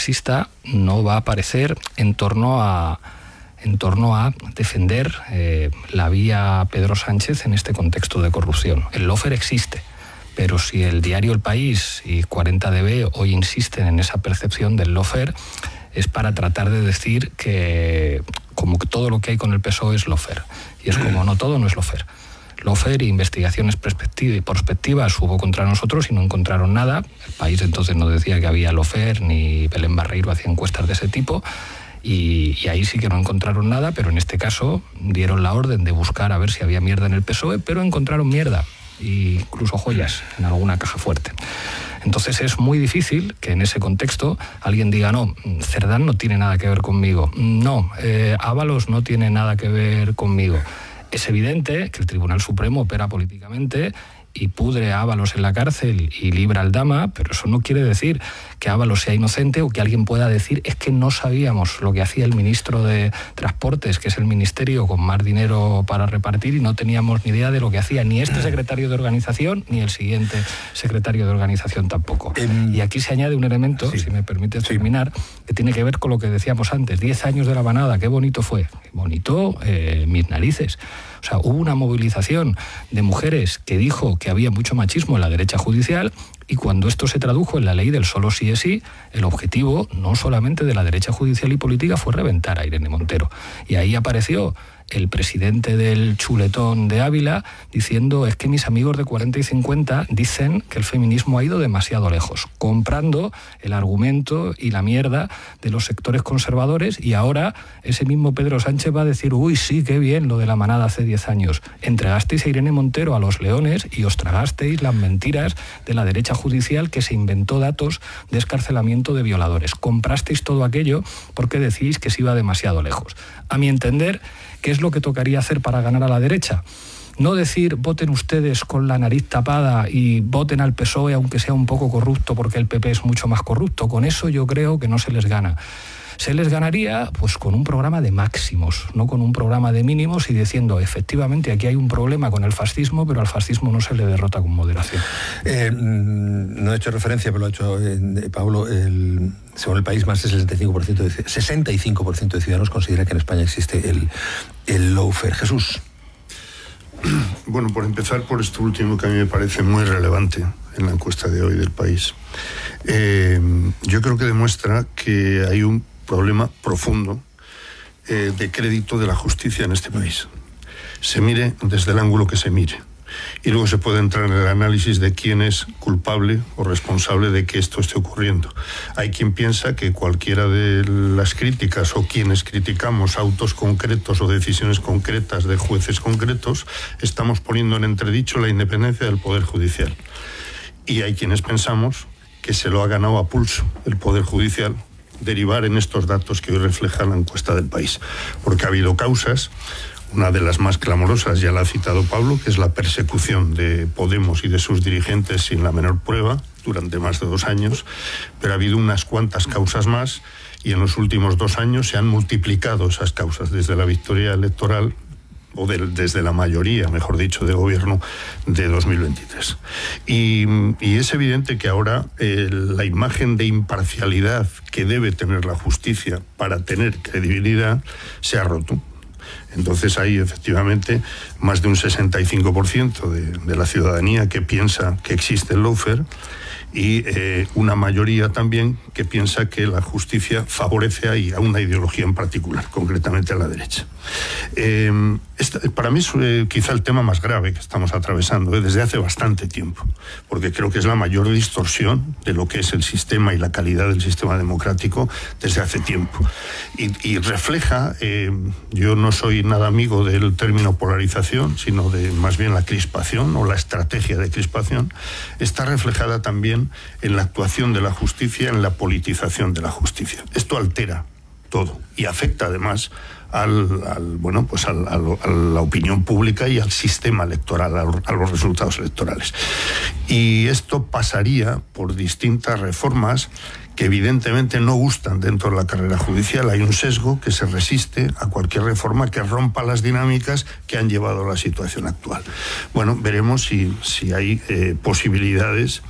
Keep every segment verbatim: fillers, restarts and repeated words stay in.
exista no va a aparecer en torno a en torno a defender eh, la vía Pedro Sánchez en este contexto de corrupción. El lawfare existe, pero si el diario El País y cuarenta D B hoy insisten en esa percepción del lawfare, es para tratar de decir que como que todo lo que hay con el P S O E es lawfare. Y es como, no, todo no es lawfare. Lawfare e investigaciones y prospectivas hubo contra nosotros y no encontraron nada. El País entonces no decía que había lawfare, ni Belén Barreiro hacía encuestas de ese tipo. Y, y ahí sí que no encontraron nada, pero en este caso dieron la orden de buscar a ver si había mierda en el P S O E, pero encontraron mierda, e incluso joyas en alguna caja fuerte. Entonces es muy difícil que en ese contexto alguien diga, no, Cerdán no tiene nada que ver conmigo, no, eh, Ábalos no tiene nada que ver conmigo. Es evidente que el Tribunal Supremo opera políticamente y pudre a Ábalos en la cárcel y libra al Dama, pero eso no quiere decir que Ábalos sea inocente o que alguien pueda decir es que no sabíamos lo que hacía el ministro de Transportes, que es el ministerio con más dinero para repartir, y no teníamos ni idea de lo que hacía ni este secretario de organización ni el siguiente secretario de organización tampoco. Y aquí se añade un elemento, sí, si me permites terminar, que tiene que ver con lo que decíamos antes, diez años de la manada, qué bonito fue, qué bonito eh, mis narices. O sea, hubo una movilización de mujeres que dijo que había mucho machismo en la derecha judicial, y cuando esto se tradujo en la ley del solo sí es sí, el objetivo no solamente de la derecha judicial y política fue reventar a Irene Montero. Y ahí apareció el presidente del chuletón de Ávila diciendo, es que mis amigos de cuarenta y cincuenta dicen que el feminismo ha ido demasiado lejos, comprando el argumento y la mierda de los sectores conservadores, y ahora ese mismo Pedro Sánchez va a decir, uy, sí, qué bien lo de la manada hace diez años. Entregasteis a Irene Montero a los leones y os tragasteis las mentiras de la derecha judicial que se inventó datos de escarcelamiento de violadores. Comprasteis todo aquello porque decís que se iba demasiado lejos. A mi entender, ¿qué es lo que tocaría hacer para ganar a la derecha? No decir, voten ustedes con la nariz tapada y voten al P S O E aunque sea un poco corrupto porque el P P es mucho más corrupto. Con eso yo creo que no se les gana. Se les ganaría pues con un programa de máximos, no con un programa de mínimos, y diciendo, efectivamente, aquí hay un problema con el fascismo, pero al fascismo no se le derrota con moderación. Eh, no he hecho referencia, pero lo ha hecho eh, Pablo. El, según El País, más del sesenta y cinco por ciento de, sesenta y cinco por ciento de ciudadanos considera que en España existe el, el lawfare. Jesús. Bueno, por empezar por esto último que a mí me parece muy relevante en la encuesta de hoy del País. Eh, yo creo que demuestra que hay un problema profundo eh, de crédito de la justicia en este país. Se mire desde el ángulo que se mire. Y luego se puede entrar en el análisis de quién es culpable o responsable de que esto esté ocurriendo. Hay quien piensa que cualquiera de las críticas o quienes criticamos autos concretos o decisiones concretas de jueces concretos, estamos poniendo en entredicho la independencia del Poder Judicial. Y hay quienes pensamos que se lo ha ganado a pulso el Poder Judicial derivar en estos datos que hoy refleja la encuesta del País. Porque ha habido causas. Una de las más clamorosas ya la ha citado Pablo, que es la persecución de Podemos y de sus dirigentes sin la menor prueba durante más de dos años, pero ha habido unas cuantas causas más, y en los últimos dos años se han multiplicado esas causas desde la victoria electoral, o de, desde la mayoría, mejor dicho, de gobierno de dos mil veintitrés. Y, y es evidente que ahora eh, la imagen de imparcialidad que debe tener la justicia para tener credibilidad se ha roto. Entonces hay efectivamente más de un sesenta y cinco por ciento de, de la ciudadanía que piensa que existe el lawfare, y eh, una mayoría también que piensa que la justicia favorece ahí a una ideología en particular, concretamente a la derecha. Eh, esta, para mí es eh, quizá el tema más grave que estamos atravesando eh, desde hace bastante tiempo, porque creo que es la mayor distorsión de lo que es el sistema y la calidad del sistema democrático desde hace tiempo. Y, y refleja, eh, yo no soy nada amigo del término polarización, sino de más bien la crispación o la estrategia de crispación, está reflejada también en la actuación de la justicia, en la politización de la justicia. Esto altera todo y afecta además al, al bueno pues al, al, a la opinión pública y al sistema electoral, a, a los resultados electorales. Y esto pasaría por distintas reformas que evidentemente no gustan dentro de la carrera judicial. Hay un sesgo que se resiste a cualquier reforma que rompa las dinámicas que han llevado a la situación actual. Bueno, veremos si, si hay eh, posibilidades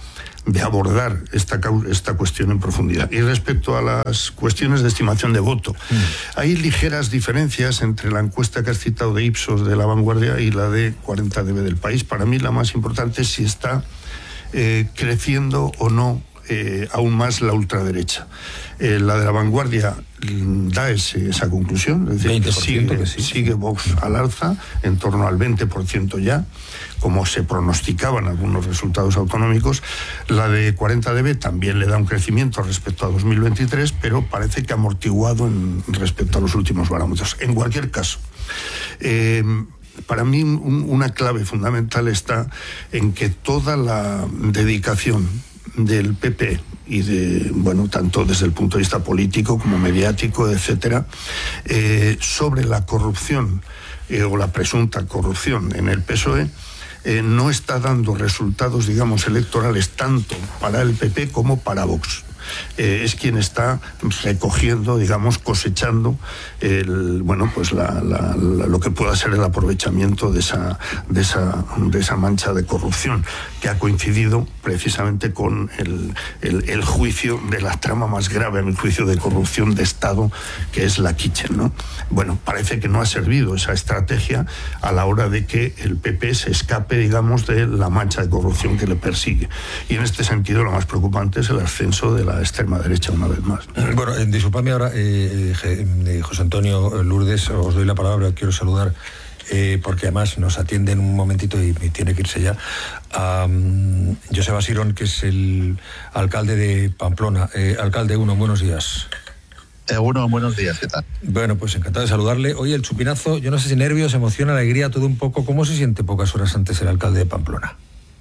de abordar esta, esta cuestión en profundidad. Y respecto a las cuestiones de estimación de voto, mm. hay ligeras diferencias entre la encuesta que has citado de Ipsos de La Vanguardia y la de cuarenta D B del País. Para mí la más importante es si está eh, creciendo o no eh, aún más la ultraderecha. Eh, la de La Vanguardia da ese, esa conclusión, es decir, que sigue, que sí. sigue Vox al alza, en torno al veinte por ciento ya, como se pronosticaban algunos resultados autonómicos. La de cuarenta D B también le da un crecimiento respecto a dos mil veintitrés, pero parece que amortiguado en, respecto a los últimos barómetros. En cualquier caso, eh, para mí un, una clave fundamental está en que toda la dedicación del P P y de, bueno, tanto desde el punto de vista político como mediático, etcétera, eh, sobre la corrupción eh, o la presunta corrupción en el P S O E, eh, no está dando resultados, digamos, electorales tanto para el P P como para Vox. Eh, es quien está recogiendo, digamos, cosechando el, bueno, pues la, la, la, lo que pueda ser el aprovechamiento de esa, de esa, de esa mancha de corrupción que ha coincidido precisamente con el, el, el juicio de la trama más grave, el juicio de corrupción de Estado, que es la Kitchen, ¿no? Bueno, parece que no ha servido esa estrategia a la hora de que el P P se escape, digamos, de la mancha de corrupción que le persigue. Y en este sentido lo más preocupante es el ascenso de la extrema derecha una vez más. Bueno, eh, disculpadme ahora, eh, eh, José Antonio Lourdes, os doy la palabra, quiero saludar, eh, porque además nos atiende en un momentito y, y tiene que irse ya, a um, Joseba Sirón, que es el alcalde de Pamplona. Eh, alcalde, uno, buenos días. Eh, uno, buenos días, ¿qué tal? Bueno, pues encantado de saludarle. Oye, el chupinazo, yo no sé si nervios, emoción, alegría, todo un poco. ¿Cómo se siente pocas horas antes el alcalde de Pamplona?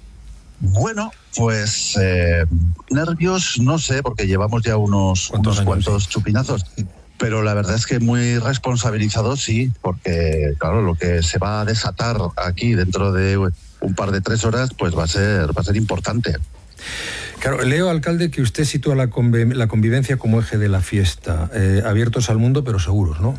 Bueno, pues eh, nervios no sé, porque llevamos ya unos, unos cuantos sí. chupinazos, pero la verdad es que muy responsabilizado sí, porque claro, lo que se va a desatar aquí dentro de un par de tres horas, pues va a ser, va a ser importante. Claro, leo, alcalde, que usted sitúa la, conviv- la convivencia como eje de la fiesta, eh, abiertos al mundo pero seguros, ¿no?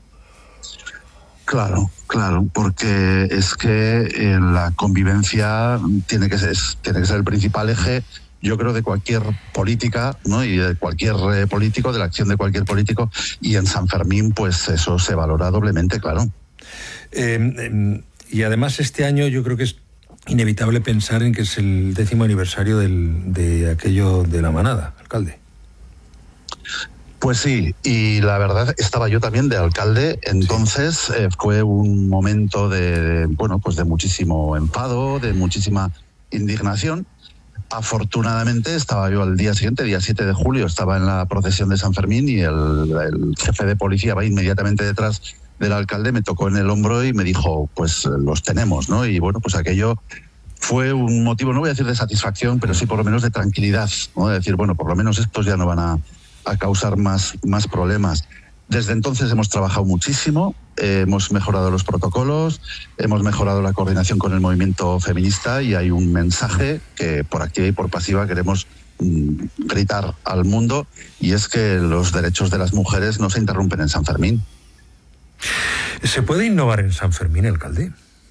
Claro, claro, porque es que eh, la convivencia tiene que ser, tiene que ser el principal eje, yo creo, de cualquier política, ¿no? Y de cualquier eh, político, de la acción de cualquier político, y en San Fermín, pues eso se valora doblemente, claro. Eh, eh, y además este año yo creo que es inevitable pensar en que es el décimo aniversario del, de aquello de la manada, alcalde. Pues sí, y la verdad estaba yo también de alcalde, entonces eh, fue un momento de, bueno, pues de muchísimo enfado, de muchísima indignación. Afortunadamente estaba yo al día siguiente, día siete de julio, estaba en la procesión de San Fermín y el, el jefe de policía va inmediatamente detrás del alcalde, me tocó en el hombro y me dijo, pues los tenemos, ¿no? Y bueno, pues aquello fue un motivo, no voy a decir de satisfacción, pero sí por lo menos de tranquilidad, ¿no? De decir, bueno, por lo menos estos ya no van a a causar más, más problemas. Desde entonces hemos trabajado muchísimo, eh, hemos mejorado los protocolos, hemos mejorado la coordinación con el movimiento feminista y hay un mensaje que por activa y por pasiva queremos mm, gritar al mundo, y es que los derechos de las mujeres no se interrumpen en San Fermín. ¿Se puede innovar en San Fermín, alcalde?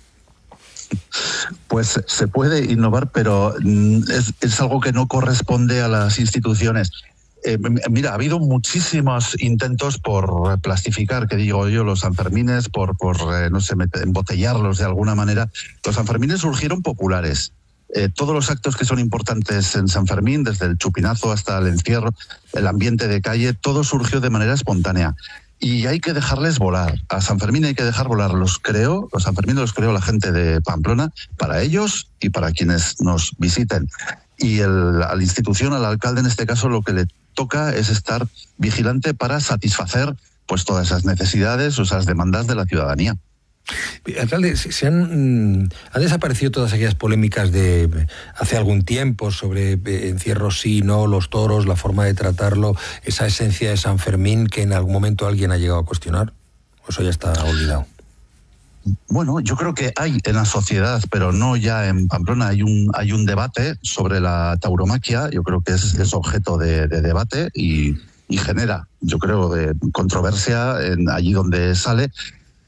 Pues se puede innovar, pero mm, es, es algo que no corresponde a las instituciones. Eh, mira, ha habido muchísimos intentos por plastificar, que digo yo, los Sanfermines, por, por eh, no sé, embotellarlos de alguna manera. Los Sanfermines surgieron populares. Eh, todos los actos que son importantes en San Fermín, desde el chupinazo hasta el encierro, el ambiente de calle, todo surgió de manera espontánea. Y hay que dejarles volar. A San Fermín hay que dejar volar. Los creó, los Sanfermines los creó la gente de Pamplona, para ellos y para quienes nos visiten. Y el, a la institución, al alcalde en este caso, lo que le toca es estar vigilante para satisfacer pues todas esas necesidades o esas demandas de la ciudadanía. Alcalde, se han, han desaparecido todas aquellas polémicas de hace algún tiempo sobre encierros sí, no, los toros, la forma de tratarlo, esa esencia de San Fermín que en algún momento alguien ha llegado a cuestionar, o eso ya está olvidado. Bueno, yo creo que hay en la sociedad, pero no ya en Pamplona, hay un hay un debate sobre la tauromaquia. Yo creo que es, es objeto de, de debate y, y genera, yo creo, de controversia en, allí donde sale.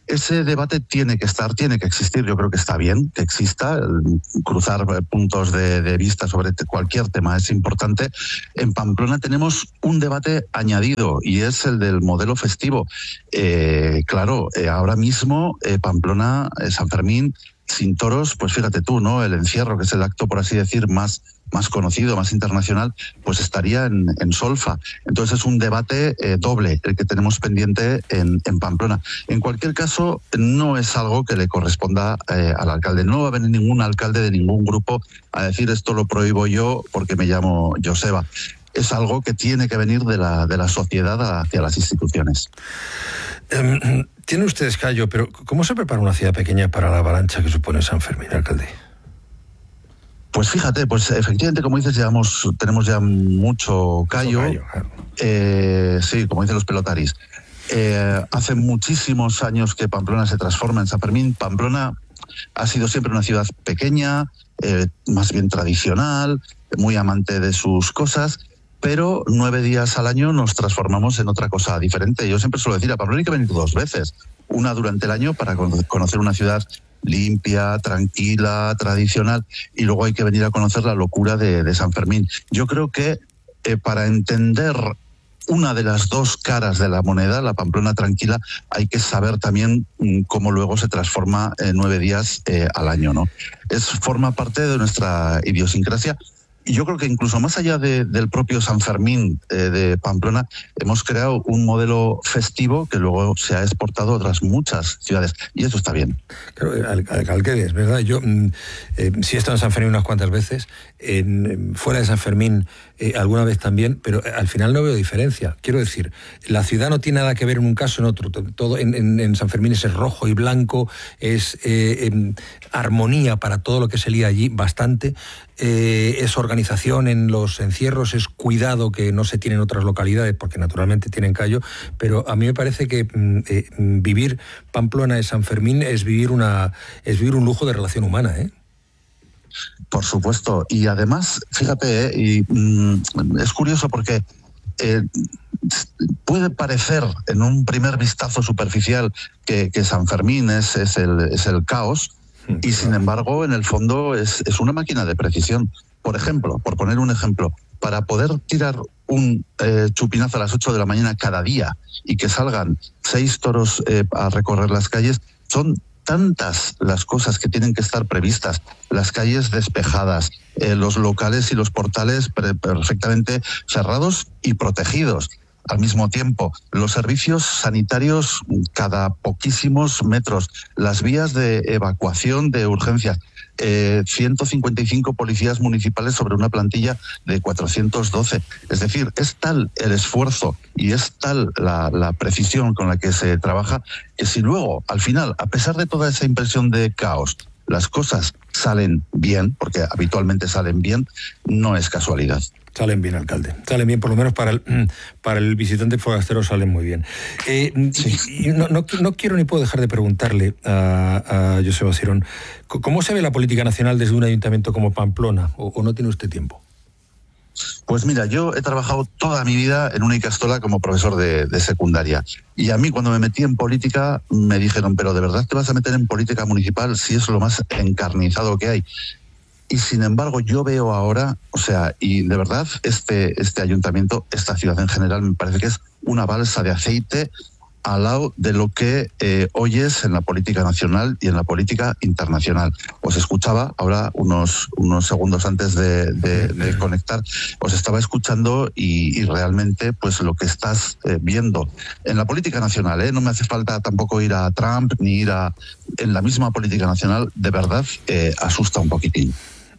Ese debate tiene que estar, tiene que existir. Yo creo que está bien que exista. Cruzar puntos de, de vista sobre cualquier tema es importante. En Pamplona tenemos un debate añadido y es el del modelo festivo. Eh, claro, eh, ahora mismo eh, Pamplona, eh, San Fermín, sin toros, pues fíjate tú, ¿no? El encierro, que es el acto, por así decir, más, más conocido, más internacional, pues estaría en, en solfa. Entonces es un debate eh, doble el que tenemos pendiente en, en Pamplona. En cualquier caso, no es algo que le corresponda eh, al alcalde. No va a venir ningún alcalde de ningún grupo a decir esto lo prohíbo yo porque me llamo Joseba. Es algo que tiene que venir de la, de la sociedad hacia las instituciones. Um, Tiene usted escayo, pero ¿cómo se prepara una ciudad pequeña para la avalancha que supone San Fermín, alcalde? Pues fíjate, pues efectivamente, como dices, llevamos, tenemos ya mucho callo. callo claro. eh, sí, como dicen los pelotaris. Eh, hace muchísimos años que Pamplona se transforma en San Fermín. Pamplona ha sido siempre una ciudad pequeña, eh, más bien tradicional, muy amante de sus cosas, pero nueve días al año nos transformamos en otra cosa diferente. Yo siempre suelo decir, a Pamplona hay que venir dos veces. Una durante el año para conocer una ciudad limpia, tranquila, tradicional, y luego hay que venir a conocer la locura de, de San Fermín. Yo creo que eh, para entender una de las dos caras de la moneda, la Pamplona tranquila, hay que saber también mm, cómo luego se transforma en nueve días eh, al año, ¿no? Es, forma parte de nuestra idiosincrasia. Y yo creo que incluso más allá de, del propio San Fermín eh, de Pamplona, hemos creado un modelo festivo que luego se ha exportado a otras muchas ciudades. Y eso está bien. Claro, alcalde, es verdad. Yo eh, sí he estado en San Fermín unas cuantas veces, en, fuera de San Fermín eh, alguna vez también, pero al final no veo diferencia. Quiero decir, la ciudad no tiene nada que ver en un caso en otro. Todo en, en, en San Fermín es rojo y blanco, es eh, eh, armonía para todo lo que se lía allí, bastante. Eh, es organización en los encierros, es cuidado que no se tiene en otras localidades, porque naturalmente tienen callo, pero a mí me parece que eh, vivir Pamplona de San Fermín es vivir una es vivir un lujo de relación humana, ¿eh? Por supuesto, y además, fíjate, eh, y, mm, es curioso porque eh, puede parecer en un primer vistazo superficial que, que San Fermín es, es, el, es el caos, y sin embargo, en el fondo es, es una máquina de precisión. Por ejemplo, por poner un ejemplo, para poder tirar un eh, chupinazo a las ocho de la mañana cada día y que salgan seis toros eh, a recorrer las calles, son tantas las cosas que tienen que estar previstas, las calles despejadas, eh, los locales y los portales pre- perfectamente cerrados y protegidos. Al mismo tiempo, los servicios sanitarios cada poquísimos metros, las vías de evacuación de urgencias, eh, ciento cincuenta y cinco policías municipales sobre una plantilla de cuatrocientos doce. Es decir, es tal el esfuerzo y es tal la, la precisión con la que se trabaja que si luego, al final, a pesar de toda esa impresión de caos, las cosas salen bien, porque habitualmente salen bien, no es casualidad. Salen bien, alcalde. Salen bien, por lo menos para el, para el visitante forastero salen muy bien. Eh, sí. y, y no, no, no quiero ni puedo dejar de preguntarle a, a Joseba Sirón, ¿cómo se ve la política nacional desde un ayuntamiento como Pamplona? ¿O, o no tiene usted tiempo? Pues mira, yo he trabajado toda mi vida en una Icastola como profesor de, de secundaria. Y a mí cuando me metí en política me dijeron, pero ¿de verdad te vas a meter en política municipal si es lo más encarnizado que hay? Y sin embargo yo veo ahora, o sea, y de verdad este, este ayuntamiento, esta ciudad en general, me parece que es una balsa de aceite al lado de lo que eh, oyes en la política nacional y en la política internacional. Os escuchaba ahora unos, unos segundos antes de, de, de conectar, os estaba escuchando y, y realmente pues lo que estás eh, viendo en la política nacional, ¿eh? No me hace falta tampoco ir a Trump ni ir a... En la misma política nacional, de verdad, eh, asusta un poquitín.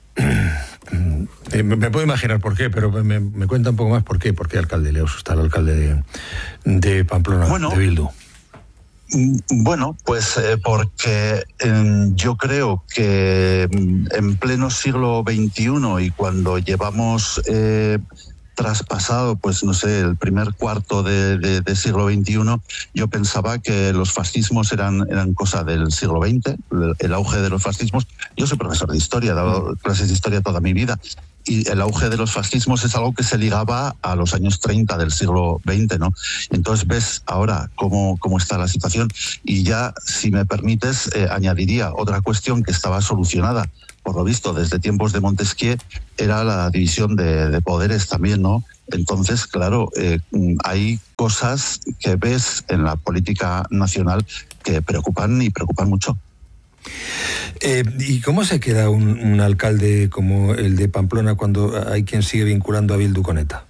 Eh, me puedo imaginar por qué, pero me, me cuenta un poco más por qué, por qué alcalde le asusta al alcalde de, de Pamplona, bueno, de Bildu. Bueno, pues eh, porque eh, yo creo que en pleno siglo veintiuno y cuando llevamos eh, traspasado, pues no sé, el primer cuarto de, de, de siglo veintiuno, yo pensaba que los fascismos eran, eran cosa del siglo veinte, el, el auge de los fascismos. Yo soy profesor de historia, he dado clases de historia toda mi vida, y el auge de los fascismos es algo que se ligaba a los años treinta del siglo veinte, ¿no? Entonces ves ahora cómo, cómo está la situación, y ya, si me permites, eh, añadiría otra cuestión que estaba solucionada, por lo visto, desde tiempos de Montesquieu, era la división de, de poderes también, ¿no? Entonces, claro, eh, hay cosas que ves en la política nacional que preocupan y preocupan mucho. Eh, ¿Y cómo se queda un, un alcalde como el de Pamplona cuando hay quien sigue vinculando a Bildu con ETA?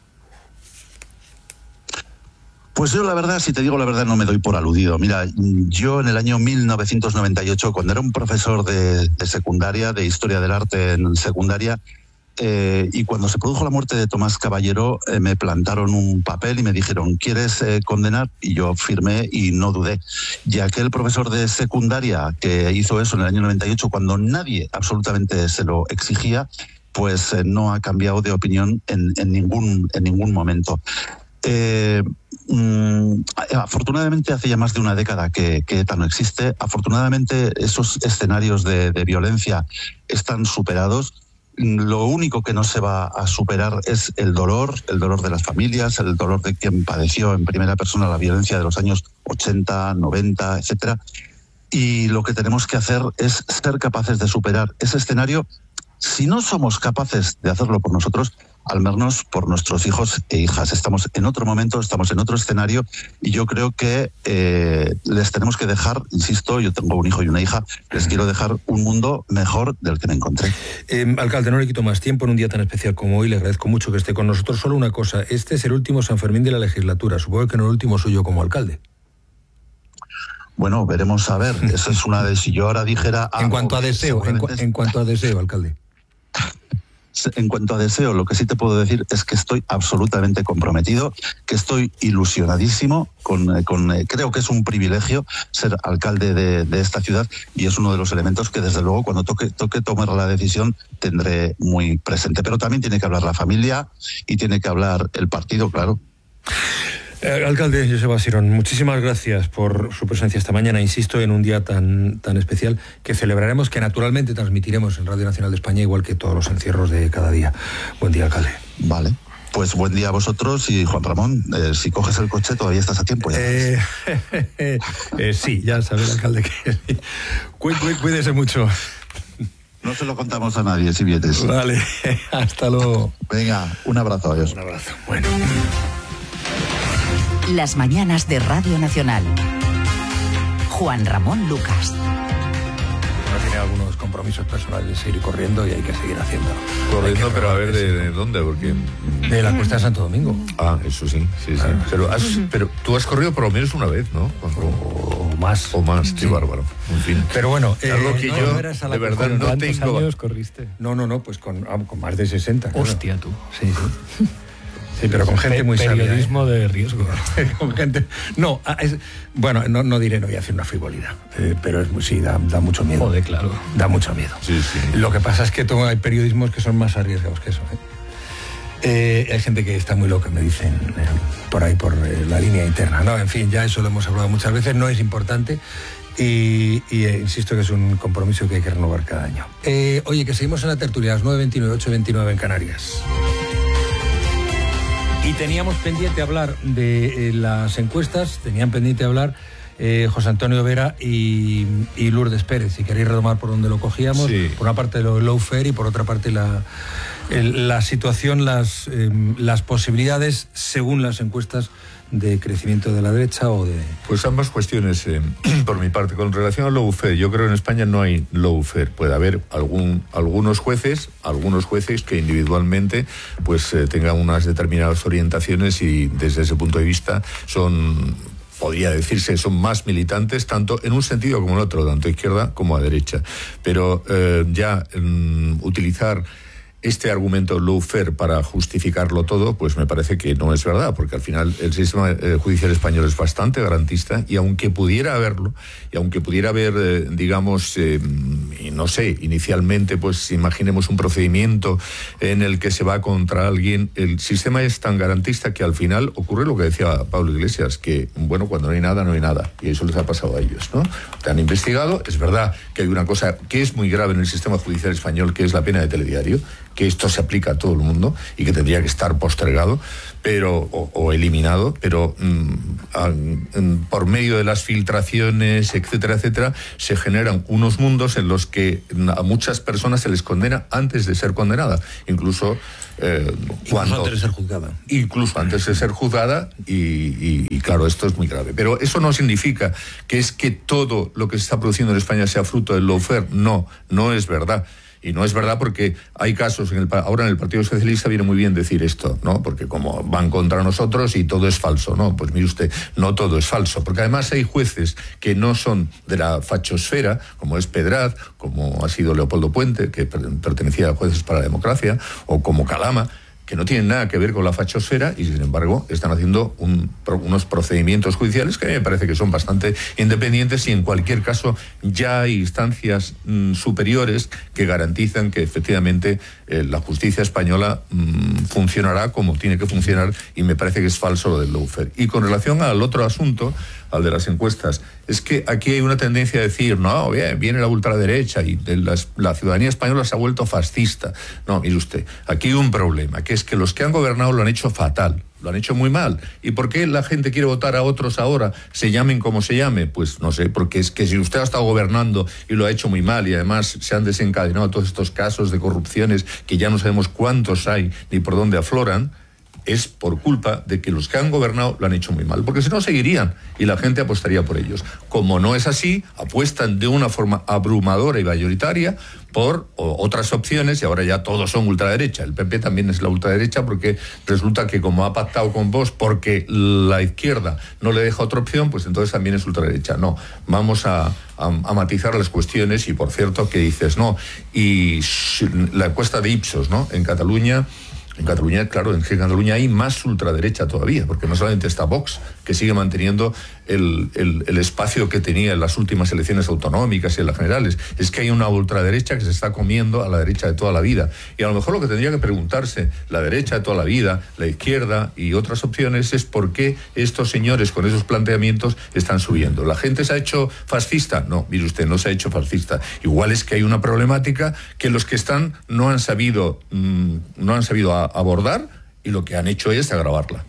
Pues yo, la verdad, si te digo la verdad, no me doy por aludido. Mira, yo en el año mil novecientos noventa y ocho, cuando era un profesor de, de secundaria, de Historia del Arte en secundaria, eh, y cuando se produjo la muerte de Tomás Caballero, eh, me plantaron un papel y me dijeron, ¿quieres eh, condenar? Y yo firmé y no dudé. Y aquel profesor de secundaria que hizo eso en el año noventa y ocho, cuando nadie absolutamente se lo exigía, pues eh, no ha cambiado de opinión en, en, ningún, en ningún momento. Eh, mm, afortunadamente hace ya más de una década que, que ETA no existe. Afortunadamente esos escenarios de, de violencia están superados. Lo único que no se va a superar es el dolor, el dolor de las familias, el dolor de quien padeció en primera persona la violencia de los años ochenta, noventa, etcétera. Y lo que tenemos que hacer es ser capaces de superar ese escenario. Si no somos capaces de hacerlo por nosotros, al menos por nuestros hijos e hijas. Estamos en otro momento, estamos en otro escenario, y yo creo que eh, les tenemos que dejar, insisto, yo tengo un hijo y una hija, les quiero dejar un mundo mejor del que me encontré. Eh, alcalde, no le quito más tiempo en un día tan especial como hoy, le agradezco mucho que esté con nosotros. Solo una cosa, este es el último San Fermín de la legislatura, supongo que no el último suyo como alcalde. Bueno, veremos a ver, eso es una de... Si yo ahora dijera... En cuanto a deseo, en, cu en cuanto a deseo, alcalde. En cuanto a deseo, lo que sí te puedo decir es que estoy absolutamente comprometido, que estoy ilusionadísimo, con, con, eh, creo que es un privilegio ser alcalde de, de esta ciudad, y es uno de los elementos que desde luego cuando toque, toque tomar la decisión tendré muy presente. Pero también tiene que hablar la familia y tiene que hablar el partido, claro. Eh, alcalde Joseba Sirón, muchísimas gracias por su presencia esta mañana, insisto, en un día tan, tan especial que celebraremos, que naturalmente transmitiremos en Radio Nacional de España, igual que todos los encierros de cada día. Buen día, alcalde. Vale. Pues buen día a vosotros, y Juan Ramón, eh, si coges el coche todavía estás a tiempo. Ya eh, eh, eh, sí, ya sabes, alcalde, que Cuí, cuí, cuídese mucho. No se lo contamos a nadie si vienes. Vale, hasta luego. Venga, un abrazo, adiós. Un abrazo, bueno. Las mañanas de Radio Nacional. Juan Ramón Lucas. Uno tiene algunos compromisos personales, ir corriendo, y hay que seguir haciendo. Corriendo, pero a ver de, de dónde, porque... De la Cuesta de Santo Domingo. Ah, eso sí, sí, sí. Ah, pero, has, pero tú has corrido por lo menos una vez, ¿no? O, o más. O más, qué sí. Bárbaro. En fin. Pero bueno, eh, algo que no, yo, no de verdad, no tengo... años corriste? No, no, no, pues con, con más de sesenta. Hostia, claro. tú. Sí, sí. Sí, pero con gente muy sabia. Periodismo ¿eh? de riesgo. Con gente... No, es... bueno, no, no diré, no voy a hacer una frivolidad, eh, pero es, sí, da, da mucho miedo. Joder, claro. Da mucho miedo. Sí, sí. Lo que pasa es que todo, hay periodismos que son más arriesgados que eso. ¿eh? Eh, hay gente que está muy loca, me dicen, eh, por ahí, por eh, la línea interna. No, en fin, ya eso lo hemos hablado muchas veces, no es importante. Y, y eh, insisto que es un compromiso que hay que renovar cada año. Eh, oye, que seguimos en la tertulia, las nueve veintinueve, ocho veintinueve en Canarias. Y teníamos pendiente hablar de eh, las encuestas, tenían pendiente hablar eh, José Antonio Vera y, y Lourdes Pérez. Si queréis retomar por donde lo cogíamos, sí. Por una parte lo lawfare y por otra parte la, el, la situación, las, eh, las posibilidades según las encuestas de crecimiento de la derecha o de... Pues ambas cuestiones, eh, por mi parte. Con relación al lawfare, yo creo que en España no hay lawfare. Puede haber algún, algunos jueces, algunos jueces que individualmente pues eh, tengan unas determinadas orientaciones y desde ese punto de vista son... podría decirse, son más militantes, tanto en un sentido como en otro, tanto a izquierda como a derecha. Pero eh, ya eh, utilizar este argumento lawfare para justificarlo todo, pues me parece que no es verdad, porque al final el sistema eh, judicial español es bastante garantista, y aunque pudiera haberlo, y aunque pudiera haber, eh, digamos, eh, no sé, inicialmente, pues imaginemos un procedimiento en el que se va contra alguien, el sistema es tan garantista que al final ocurre lo que decía Pablo Iglesias, que, bueno, cuando no hay nada, no hay nada, y eso les ha pasado a ellos, ¿no? Te han investigado, es verdad que hay una cosa que es muy grave en el sistema judicial español, que es la pena de telediario, que esto se aplica a todo el mundo y que tendría que estar postergado pero o, o eliminado, pero mmm, a, en, por medio de las filtraciones, etcétera, etcétera, se generan unos mundos en los que a muchas personas se les condena antes de ser condenada, incluso eh, incluso cuando, antes de ser juzgada. Incluso antes de ser juzgada y, y, y claro, esto es muy grave. Pero eso no significa que es que todo lo que se está produciendo en España sea fruto del lawfare. No, no es verdad. Y no es verdad porque hay casos, en el, ahora en el Partido Socialista viene muy bien decir esto, ¿no? Porque como van contra nosotros y todo es falso, ¿no? Pues mire usted, no todo es falso, porque además hay jueces que no son de la fachosfera, como es Pedraz, como ha sido Leopoldo Puente, que pertenecía a Jueces para la Democracia, o como Calama, que no tienen nada que ver con la fachosfera y sin embargo están haciendo un, unos procedimientos judiciales que a mí me parece que son bastante independientes y en cualquier caso ya hay instancias mmm, superiores que garantizan que efectivamente eh, la justicia española mmm, funcionará como tiene que funcionar y me parece que es falso lo del lawfare. Y con relación al otro asunto, al de las encuestas, es que aquí hay una tendencia a decir, no, bien, viene la ultraderecha y de las, la ciudadanía española se ha vuelto fascista. No, mire usted, aquí hay un problema, que es que los que han gobernado lo han hecho fatal, lo han hecho muy mal. ¿Y por qué la gente quiere votar a otros ahora, se llamen como se llame? Pues no sé, porque es que si usted ha estado gobernando y lo ha hecho muy mal y además se han desencadenado todos estos casos de corrupciones que ya no sabemos cuántos hay ni por dónde afloran, es por culpa de que los que han gobernado lo han hecho muy mal, porque si no seguirían y la gente apostaría por ellos. Como no es así, apuestan de una forma abrumadora y mayoritaria por o, otras opciones y ahora ya todos son ultraderecha. El P P también es la ultraderecha porque resulta que como ha pactado con Vox porque la izquierda no le deja otra opción, pues entonces también es ultraderecha. No, vamos a, a, a matizar las cuestiones y por cierto que dices, no, y la encuesta de Ipsos, ¿no? En Cataluña En Cataluña, claro, en Cataluña hay más ultraderecha todavía, porque no solamente está Vox, que sigue manteniendo el, el, el espacio que tenía en las últimas elecciones autonómicas y en las generales, es que hay una ultraderecha que se está comiendo a la derecha de toda la vida. Y a lo mejor lo que tendría que preguntarse la derecha de toda la vida, la izquierda y otras opciones es por qué estos señores con esos planteamientos están subiendo. ¿La gente se ha hecho fascista? No, mire usted, no se ha hecho fascista. Igual es que hay una problemática que los que están no han sabido, mmm, no han sabido a, abordar y lo que han hecho es agravarla.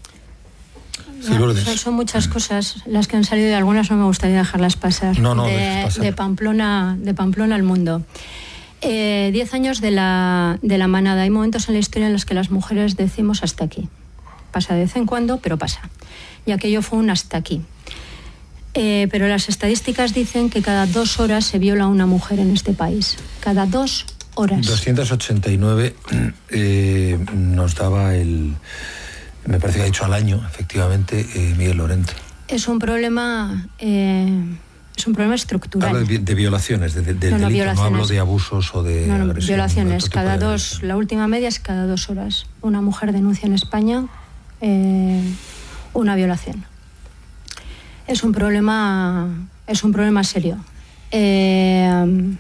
Sí, son, son muchas cosas las que han salido y algunas no me gustaría dejarlas pasar. No, no, de, pasar. de Pamplona, de Pamplona al mundo. Eh, diez años de la, de la manada. Hay momentos en la historia en los que las mujeres decimos hasta aquí. Pasa de vez en cuando, pero pasa. Y aquello fue un hasta aquí. Eh, pero las estadísticas dicen que cada dos horas se viola a una mujer en este país. Cada dos horas. doscientos ochenta y nueve eh, nos daba el... Me parece que ha dicho al año, efectivamente, eh, Miguel Lorente. Es un problema, eh, es un problema estructural. Hablo de, de violaciones, de, de, de no, no, delito, violaciones. no hablo de abusos o de no, no, agresión. Violaciones, cada dos, la última media es cada dos horas. Una mujer denuncia en España eh, una violación. Es un problema, es un problema serio. Eh,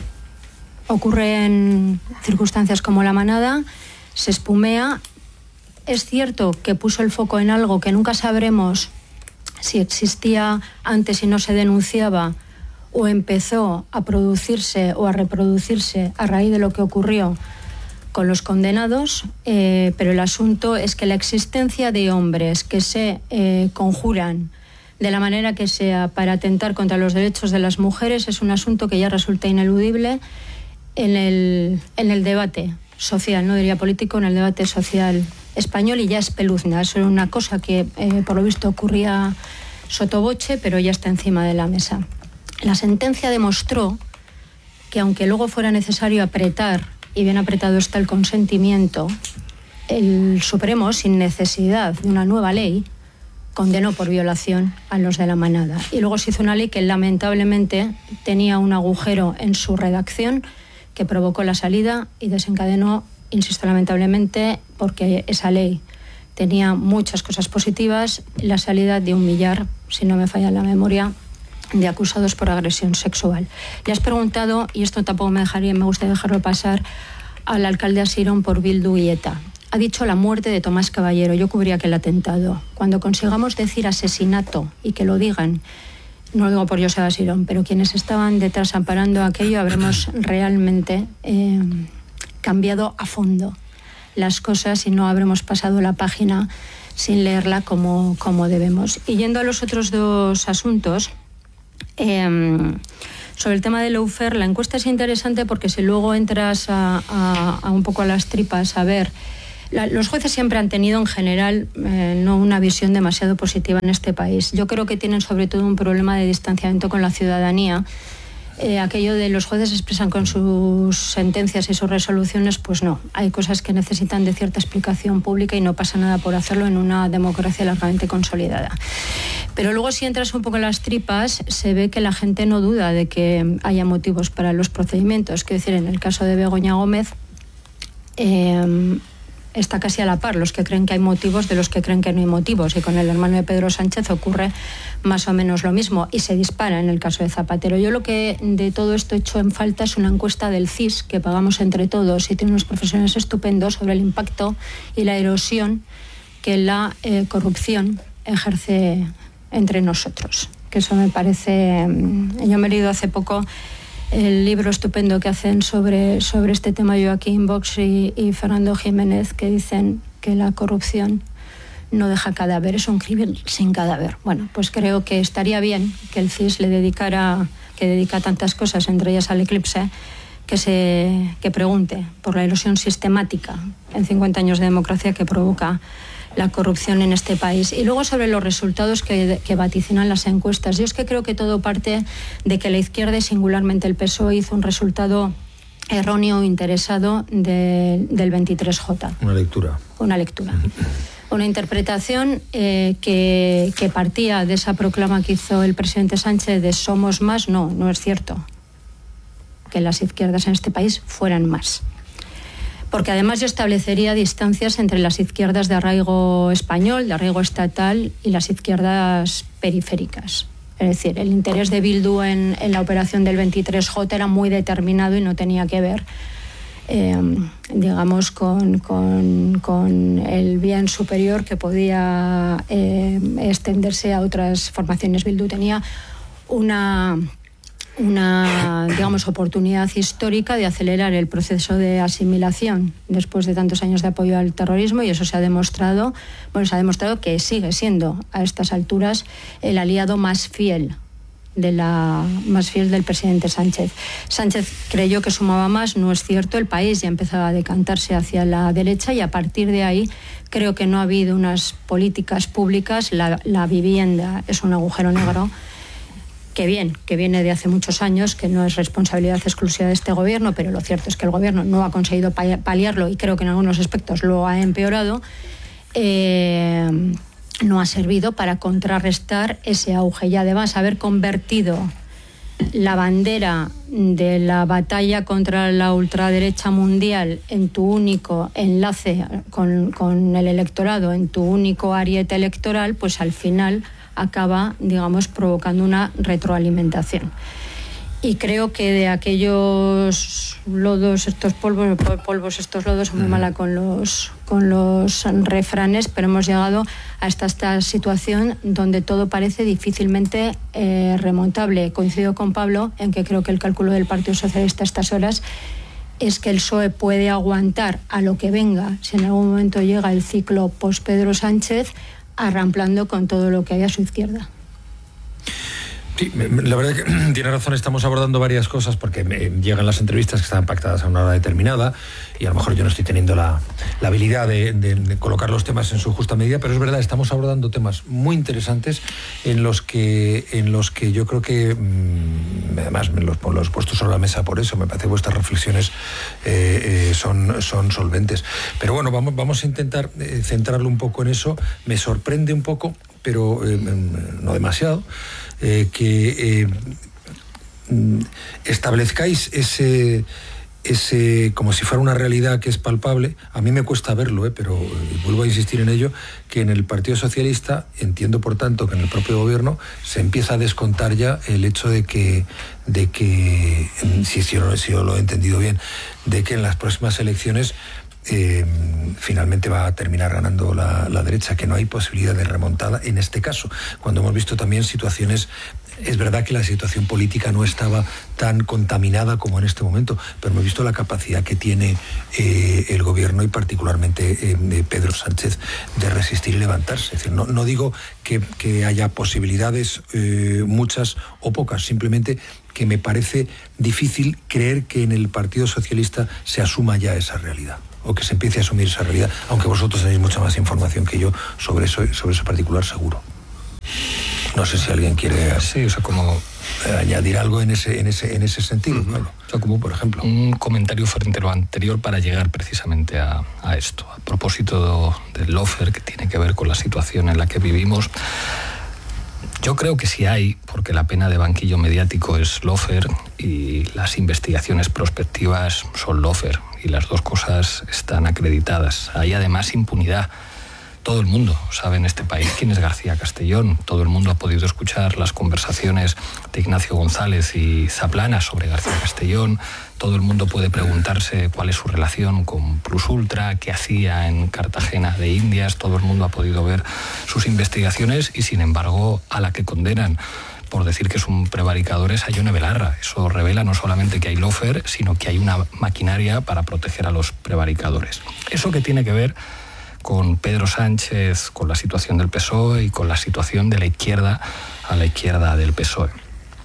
ocurre en circunstancias como la manada, se espumea. Es cierto que puso el foco en algo que nunca sabremos si existía antes y no se denunciaba o empezó a producirse o a reproducirse a raíz de lo que ocurrió con los condenados, eh, pero el asunto es que la existencia de hombres que se eh, conjuran de la manera que sea para atentar contra los derechos de las mujeres es un asunto que ya resulta ineludible en el, en el debate social, no diría político, en el debate social español y ya espeluzna. Eso era una cosa que eh, por lo visto ocurría sotoboche, pero ya está encima de la mesa. La sentencia demostró que aunque luego fuera necesario apretar, y bien apretado está el consentimiento, el Supremo, sin necesidad de una nueva ley, condenó por violación a los de la manada. Y luego se hizo una ley que lamentablemente tenía un agujero en su redacción que provocó la salida y desencadenó, insisto, lamentablemente, porque esa ley tenía muchas cosas positivas, la salida de un millar, si no me falla la memoria, de acusados por agresión sexual. Le has preguntado, y esto tampoco me dejaría, me gustaría dejarlo pasar, al alcalde Asirón por Bildu y ETA. Ha dicho la muerte de Tomás Caballero. Yo cubría aquel atentado. Cuando consigamos decir asesinato y que lo digan, no lo digo por Joseba Asirón, pero quienes estaban detrás amparando aquello, habremos realmente eh, cambiado a fondo las cosas y no habremos pasado la página sin leerla como, como debemos. Y yendo a los otros dos asuntos, eh, sobre el tema del lawfare, la encuesta es interesante porque si luego entras a, a, a un poco a las tripas a ver, la, los jueces siempre han tenido en general eh, no una visión demasiado positiva en este país. Yo creo que tienen sobre todo un problema de distanciamiento con la ciudadanía. Eh, aquello de los jueces expresan con sus sentencias y sus resoluciones, pues no. Hay cosas que necesitan de cierta explicación pública y no pasa nada por hacerlo en una democracia largamente consolidada. Pero luego si entras un poco en las tripas, se ve que la gente no duda de que haya motivos para los procedimientos. Quiero decir, en el caso de Begoña Gómez, eh, está casi a la par los que creen que hay motivos de los que creen que no hay motivos, y con el hermano de Pedro Sánchez ocurre más o menos lo mismo y se dispara en el caso de Zapatero. Yo lo que de todo esto he hecho en falta es una encuesta del C I S que pagamos entre todos y tiene unos profesionales estupendos sobre el impacto y la erosión que la eh, corrupción ejerce entre nosotros, que eso me parece... Yo me he leído hace poco el libro estupendo que hacen sobre, sobre este tema Joaquín Vox y, y Fernando Jiménez, que dicen que la corrupción no deja cadáver, es un crimen sin cadáver. Bueno, pues creo que estaría bien que el C I S le dedicara, que dedica tantas cosas, entre ellas al eclipse, que se que pregunte por la erosión sistemática en cincuenta años de democracia que provoca la corrupción en este país. Y luego sobre los resultados que, que vaticinan las encuestas. Yo es que creo que todo parte de que la izquierda y singularmente el P S O E hizo un resultado erróneo o interesado de, del veintitrés J. Una lectura. Una lectura. Una interpretación eh, que, que partía de esa proclama que hizo el presidente Sánchez de somos más. No, no es cierto que las izquierdas en este país fueran más. Porque además yo establecería distancias entre las izquierdas de arraigo español, de arraigo estatal, y las izquierdas periféricas. Es decir, el interés de Bildu en, en la operación del veintitrés J era muy determinado y no tenía que ver, eh, digamos, con, con, con el bien superior que podía eh, extenderse a otras formaciones. Bildu tenía una... una, digamos, oportunidad histórica de acelerar el proceso de asimilación después de tantos años de apoyo al terrorismo, y eso se ha demostrado, bueno, se ha demostrado que sigue siendo a estas alturas el aliado más fiel de la más fiel del presidente Sánchez. Sánchez creyó que sumaba más, no es cierto, el país ya empezaba a decantarse hacia la derecha y a partir de ahí creo que no ha habido unas políticas públicas, la, la vivienda es un agujero negro que bien, que viene de hace muchos años, que no es responsabilidad exclusiva de este gobierno, pero lo cierto es que el gobierno no ha conseguido paliarlo y creo que en algunos aspectos lo ha empeorado, eh, no ha servido para contrarrestar ese auge y además haber convertido la bandera de la batalla contra la ultraderecha mundial en tu único enlace con, con el electorado, en tu único ariete electoral, pues al final acaba, digamos, provocando una retroalimentación. Y creo que de aquellos lodos, estos polvos, polvos, estos lodos, son muy mala con los, con los refranes, pero hemos llegado a esta, esta situación donde todo parece difícilmente eh, remontable. Coincido con Pablo en que creo que el cálculo del Partido Socialista a estas horas es que el P S O E puede aguantar a lo que venga, si en algún momento llega el ciclo post-Pedro Sánchez, arramplando con todo lo que hay a su izquierda. Sí, la verdad es que tiene razón, estamos abordando varias cosas porque me llegan las entrevistas que están pactadas a una hora determinada y a lo mejor yo no estoy teniendo la, la habilidad de, de, de colocar los temas en su justa medida, pero es verdad, estamos abordando temas muy interesantes en los que, en los que yo creo que, mmm, además me los, los he puesto sobre la mesa por eso, me parece que vuestras reflexiones eh, eh, son, son solventes. Pero bueno, vamos, vamos a intentar eh, centrarlo un poco en eso. Me sorprende un poco, pero eh, no demasiado, Eh, que eh, establezcáis ese, ese, como si fuera una realidad que es palpable. A mí me cuesta verlo, eh, pero eh, vuelvo a insistir en ello, que en el Partido Socialista, entiendo por tanto que en el propio gobierno, se empieza a descontar ya el hecho de que, de que si, si, yo, si yo lo he entendido bien, de que en las próximas elecciones eh, finalmente va a terminar ganando la, la derecha, que no hay posibilidad de remontada en este caso, cuando hemos visto también situaciones. Es verdad que la situación política no estaba tan contaminada como en este momento, pero hemos visto la capacidad que tiene eh, el gobierno y particularmente eh, Pedro Sánchez de resistir y levantarse. Es decir, no, no digo que, que haya posibilidades eh, muchas o pocas, simplemente que me parece difícil creer que en el Partido Socialista se asuma ya esa realidad, o que se empiece a asumir esa realidad, aunque vosotros tenéis mucha más información que yo sobre eso, sobre ese particular seguro. No sé si alguien quiere sí, o sea, como añadir algo en ese, en ese, en ese sentido. Uh-huh. Claro. O sea, como por ejemplo. Un comentario frente a lo anterior para llegar precisamente a, a esto. A propósito del lawfare, que tiene que ver con la situación en la que vivimos. Yo creo que sí hay, porque la pena de banquillo mediático es lawfare y las investigaciones prospectivas son lawfare, y las dos cosas están acreditadas. Hay además impunidad. Todo el mundo sabe en este país quién es García Castellón. Todo el mundo ha podido escuchar las conversaciones de Ignacio González y Zaplana sobre García Castellón. Todo el mundo puede preguntarse cuál es su relación con Plus Ultra, qué hacía en Cartagena de Indias. Todo el mundo ha podido ver sus investigaciones y, sin embargo, a la que condenan por decir que es un prevaricador es a Ione Belarra. Eso revela no solamente que hay lawfare, sino que hay una maquinaria para proteger a los prevaricadores. ¿Eso qué tiene que ver con Pedro Sánchez, con la situación del P S O E y con la situación de la izquierda a la izquierda del P S O E?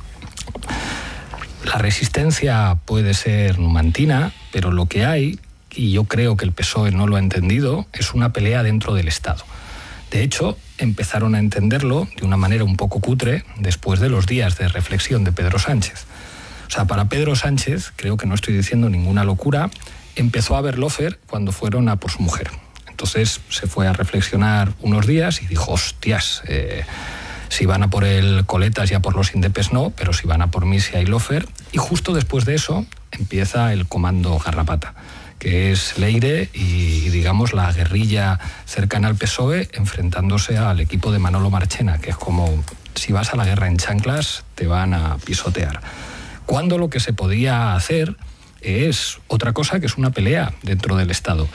La resistencia puede ser numantina, pero lo que hay, y yo creo que el P S O E no lo ha entendido, es una pelea dentro del Estado. De hecho, empezaron a entenderlo de una manera un poco cutre después de los días de reflexión de Pedro Sánchez. O sea, para Pedro Sánchez, creo que no estoy diciendo ninguna locura, empezó a ver lawfare cuando fueron a por su mujer. Entonces se fue a reflexionar unos días y dijo, hostias, eh, si van a por el Coletas y a por los Indepes no, pero si van a por mí sí hay lawfare. Y justo después de eso empieza el comando Garrapata, que es Leire y, digamos, la guerrilla cercana al P S O E enfrentándose al equipo de Manolo Marchena, que es como si vas a la guerra en chanclas te van a pisotear. Cuando lo que se podía hacer es otra cosa, que es una pelea dentro del Estado.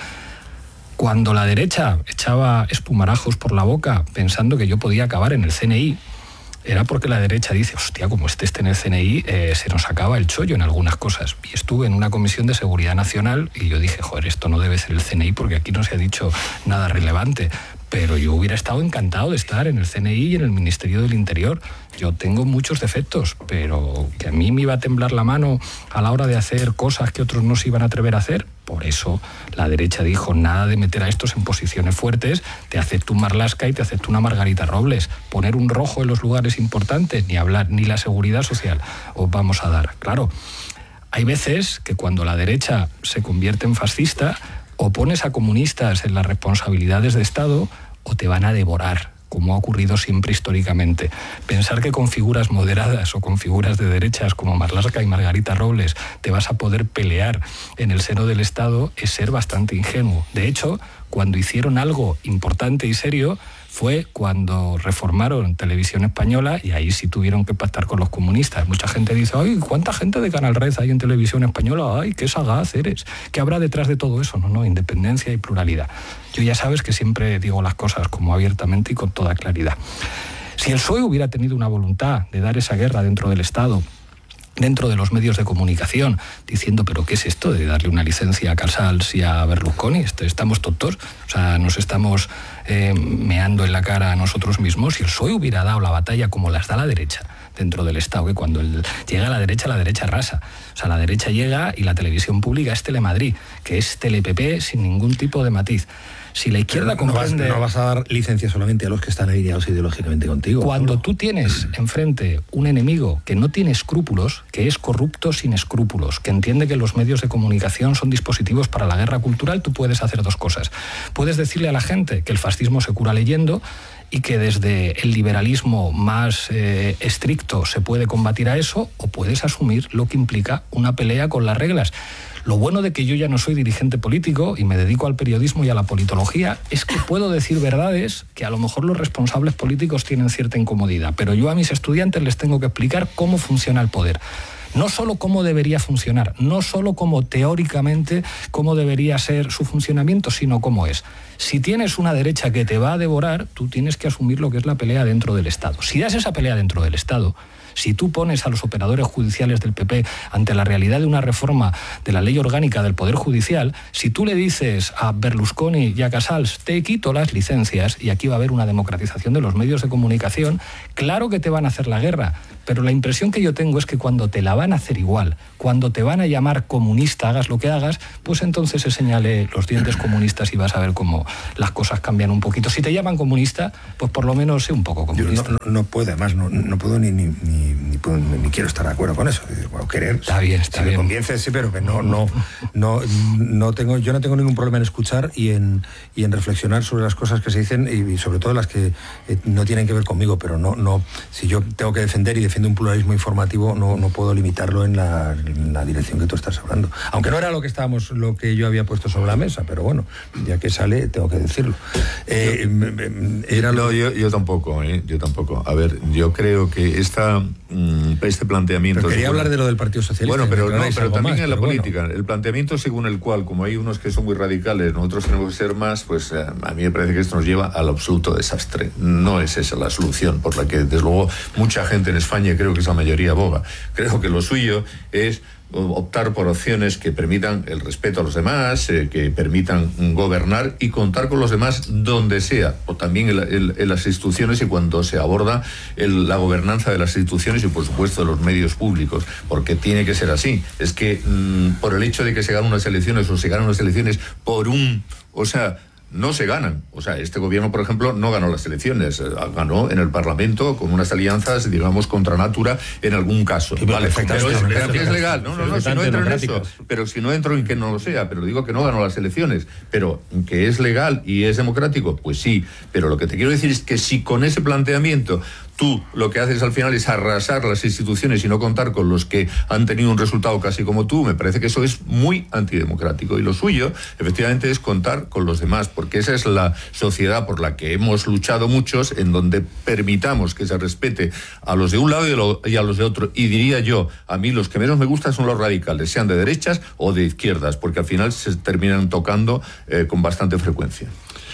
Cuando la derecha echaba espumarajos por la boca pensando que yo podía acabar en el C N I, era porque la derecha dice, hostia, como este esté en el C N I, eh, se nos acaba el chollo en algunas cosas. Y estuve en una comisión de seguridad nacional y yo dije, joder, esto no debe ser el C N I porque aquí no se ha dicho nada relevante. Pero yo hubiera estado encantado de estar en el C N I y en el Ministerio del Interior. Yo tengo muchos defectos, pero que a mí me iba a temblar la mano a la hora de hacer cosas que otros no se iban a atrever a hacer. Por eso la derecha dijo, nada de meter a estos en posiciones fuertes, te acepto un Marlaska y te acepto una Margarita Robles. Poner un rojo en los lugares importantes, ni hablar, ni la seguridad social os vamos a dar. Claro, hay veces que cuando la derecha se convierte en fascista, o pones a comunistas en las responsabilidades de Estado o te van a devorar, como ha ocurrido siempre históricamente. Pensar que con figuras moderadas o con figuras de derechas como Marlaska y Margarita Robles te vas a poder pelear en el seno del Estado es ser bastante ingenuo. De hecho, cuando hicieron algo importante y serio fue cuando reformaron Televisión Española y ahí sí tuvieron que pactar con los comunistas. Mucha gente dice, ay, ¿cuánta gente de Canal Red hay en Televisión Española? Ay, qué sagaz eres. ¿Qué habrá detrás de todo eso? No, no, independencia y pluralidad. Yo ya sabes que siempre digo las cosas como abiertamente y con toda claridad. Si el P S O E hubiera tenido una voluntad de dar esa guerra dentro del Estado, dentro de los medios de comunicación, diciendo, pero ¿qué es esto de darle una licencia a Casals y a Berlusconi? ¿Estamos tontos? O sea, nos estamos eh, meando en la cara a nosotros mismos. Si el P S O E hubiera dado la batalla como las da la derecha dentro del Estado, que cuando el, llega a la derecha, la derecha arrasa. O sea, la derecha llega y la televisión pública es Telemadrid, que es Tele-P P sin ningún tipo de matiz. Si la izquierda no comprende... Vas, no vas a dar licencia solamente a los que están alineados ideológicamente contigo. Cuando tú tienes enfrente un enemigo que no tiene escrúpulos, que es corrupto sin escrúpulos, que entiende que los medios de comunicación son dispositivos para la guerra cultural, tú puedes hacer dos cosas. Puedes decirle a la gente que el fascismo se cura leyendo y que desde el liberalismo más eh, estricto se puede combatir a eso, o puedes asumir lo que implica una pelea con las reglas. Lo bueno de que yo ya no soy dirigente político y me dedico al periodismo y a la politología es que puedo decir verdades que a lo mejor los responsables políticos tienen cierta incomodidad, pero yo a mis estudiantes les tengo que explicar cómo funciona el poder. No solo cómo debería funcionar, no solo como teóricamente cómo debería ser su funcionamiento, sino cómo es. Si tienes una derecha que te va a devorar, tú tienes que asumir lo que es la pelea dentro del Estado. Si das esa pelea dentro del Estado, si tú pones a los operadores judiciales del P P ante la realidad de una reforma de la ley orgánica del Poder Judicial, si tú le dices a Berlusconi y a Casals, te quito las licencias y aquí va a haber una democratización de los medios de comunicación, claro que te van a hacer la guerra, pero la impresión que yo tengo es que cuando te la van a hacer igual, cuando te van a llamar comunista, hagas lo que hagas, pues entonces se señale los dientes comunistas y vas a ver cómo las cosas cambian un poquito. Si te llaman comunista, pues por lo menos sé un poco comunista. Yo no, no, no puedo, además, no, no puedo ni, ni, ni, ni, puedo, ni quiero estar de acuerdo con eso. Bueno, querer, está bien, está si bien. me convence, sí, pero que no, no, no, no tengo, yo no tengo ningún problema en escuchar y en, y en reflexionar sobre las cosas que se dicen y, y sobre todo las que eh, no tienen que ver conmigo, pero no, no, si yo tengo que defender y defiendo un pluralismo informativo, no, no puedo limitarlo en la, en la dirección que tú estás hablando. Aunque no era lo que estábamos, lo que yo había puesto sobre la mesa, pero bueno, ya que sale, tengo que decirlo. Eh, era lo... no, yo, yo tampoco, ¿eh? yo tampoco. A ver, yo creo que esta, mm, este planteamiento... Pero quería hablar de lo del Partido Socialista. Bueno, pero, no, pero también más, en la pero política. Bueno. El planteamiento según el cual, como hay unos que son muy radicales, nosotros tenemos que ser más, pues eh, a mí me parece que esto nos lleva al absoluto desastre. No es esa la solución, por la que, desde luego, mucha gente en España, creo que es la mayoría, aboga. Creo que lo suyo es optar por opciones que permitan el respeto a los demás, eh, que permitan gobernar y contar con los demás donde sea, o también en, en, en las instituciones y cuando se aborda el, la gobernanza de las instituciones y por supuesto de los medios públicos, porque tiene que ser así. Es que mmm, por el hecho de que se ganan unas elecciones o se ganan unas elecciones por un, o sea, no se ganan. O sea, este gobierno, por ejemplo, no ganó las elecciones. Ganó en el Parlamento con unas alianzas, digamos, contra natura en algún caso. Sí, vale, pero es, pero es legal. No, no, no, si no entro en eso. Pero si no entro en que no lo sea, pero digo que no ganó las elecciones. Pero que es legal y es democrático, pues sí. Pero lo que te quiero decir es que si con ese planteamiento tú lo que haces al final es arrasar las instituciones y no contar con los que han tenido un resultado casi como tú, me parece que eso es muy antidemocrático. Y lo suyo, efectivamente, es contar con los demás, porque esa es la sociedad por la que hemos luchado muchos, en donde permitamos que se respete a los de un lado y, lo, y a los de otro. Y diría yo, a mí los que menos me gustan son los radicales, sean de derechas o de izquierdas, porque al final se terminan tocando eh, con bastante frecuencia.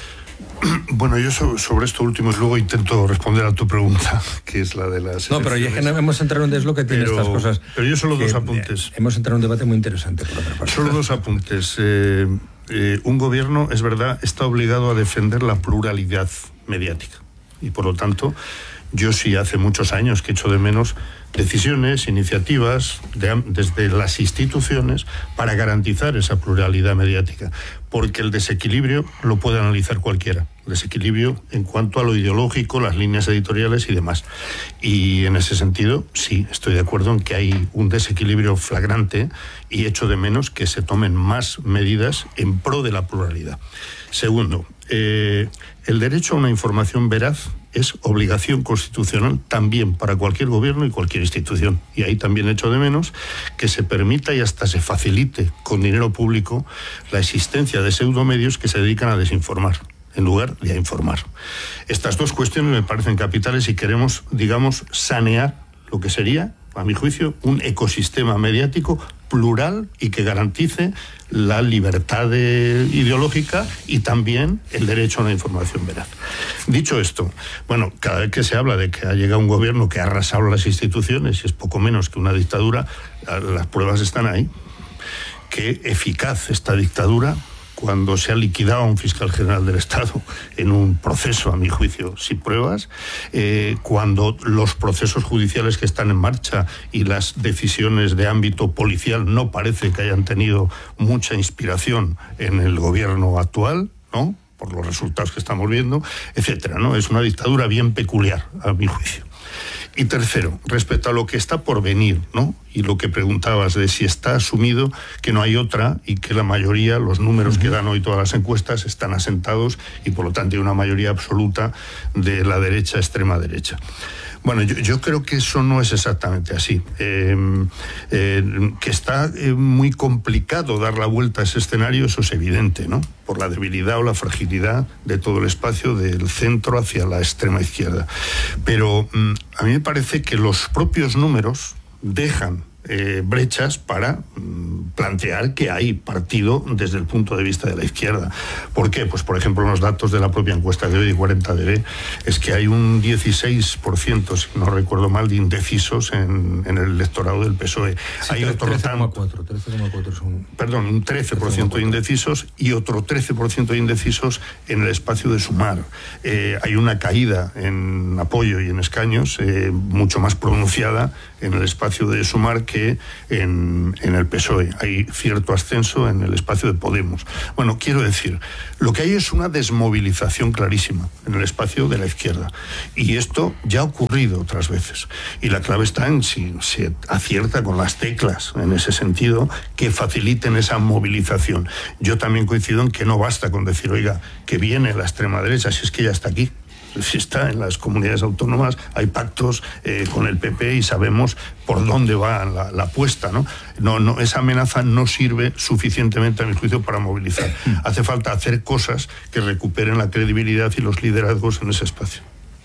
Bueno, yo sobre esto último luego intento responder a tu pregunta, que es la de las... No, pero ya que hemos entrado en un desbloque tiene pero, estas cosas... Pero yo solo que, dos apuntes. Hemos entrado en un debate muy interesante, por otra parte. Solo dos apuntes. Eh, eh, un gobierno, es verdad, está obligado a defender la pluralidad mediática. Y por lo tanto, yo sí hace muchos años que echo de menos decisiones, iniciativas de, desde las instituciones para garantizar esa pluralidad mediática, porque el desequilibrio lo puede analizar cualquiera, el desequilibrio en cuanto a lo ideológico, las líneas editoriales y demás. Y en ese sentido, sí, estoy de acuerdo en que hay un desequilibrio flagrante y echo de menos que se tomen más medidas en pro de la pluralidad. Segundo, eh, el derecho a una información veraz es obligación constitucional también para cualquier gobierno y cualquier institución. Y ahí también echo de menos que se permita y hasta se facilite con dinero público la existencia de pseudomedios que se dedican a desinformar en lugar de a informar. Estas dos cuestiones me parecen capitales si queremos, digamos, sanear lo que sería, a mi juicio, un ecosistema mediático plural y que garantice la libertad de, ideológica y también el derecho a una información veraz. Dicho esto, bueno, cada vez que se habla de que ha llegado un gobierno que ha arrasado las instituciones y es poco menos que una dictadura, las pruebas están ahí. Qué eficaz esta dictadura cuando se ha liquidado a un fiscal general del Estado en un proceso, a mi juicio, sin pruebas, eh, cuando los procesos judiciales que están en marcha y las decisiones de ámbito policial no parece que hayan tenido mucha inspiración en el gobierno actual, ¿no?, por los resultados que estamos viendo, etcétera, ¿no? Es una dictadura bien peculiar, a mi juicio. Y tercero, respecto a lo que está por venir, ¿no?, y lo que preguntabas de si está asumido que no hay otra y que la mayoría, los números uh-huh. que dan hoy todas las encuestas están asentados y por lo tanto hay una mayoría absoluta de la derecha, extrema derecha. Bueno, yo, yo creo que eso no es exactamente así. Eh, eh, que está eh, muy complicado dar la vuelta a ese escenario, eso es evidente, ¿no?, por la debilidad o la fragilidad de todo el espacio del centro hacia la extrema izquierda. Pero mm, a mí me parece que los propios números dejan eh, brechas para mm, plantear que hay partido desde el punto de vista de la izquierda. ¿Por qué? Pues por ejemplo, los datos de la propia encuesta de hoy de cuarenta D B es que hay un dieciséis por ciento, si no recuerdo mal, de indecisos en, en el electorado del P S O E. Sí, hay otro trece coma cuatro, trece coma cuatro son... Perdón, un trece por ciento de indecisos y otro trece por ciento de indecisos en el espacio de Sumar. Eh, hay una caída en apoyo y en escaños eh, mucho más pronunciada en el espacio de Sumar que en, en el P S O E. Hay cierto ascenso en el espacio de Podemos. Bueno, quiero decir, lo que hay es una desmovilización clarísima en el espacio de la izquierda. Y esto ya ha ocurrido otras veces. Y la clave está en si se acierta con las teclas, en ese sentido, que faciliten esa movilización. Yo también coincido en que no basta con decir, oiga, que viene la extrema derecha, si es que ya está aquí. Si está en las comunidades autónomas, hay pactos eh, con el P P y sabemos por dónde va la, la apuesta, ¿no? No, no, esa amenaza no sirve suficientemente, a mi juicio, para movilizar. Hace falta hacer cosas que recuperen la credibilidad y los liderazgos en ese espacio.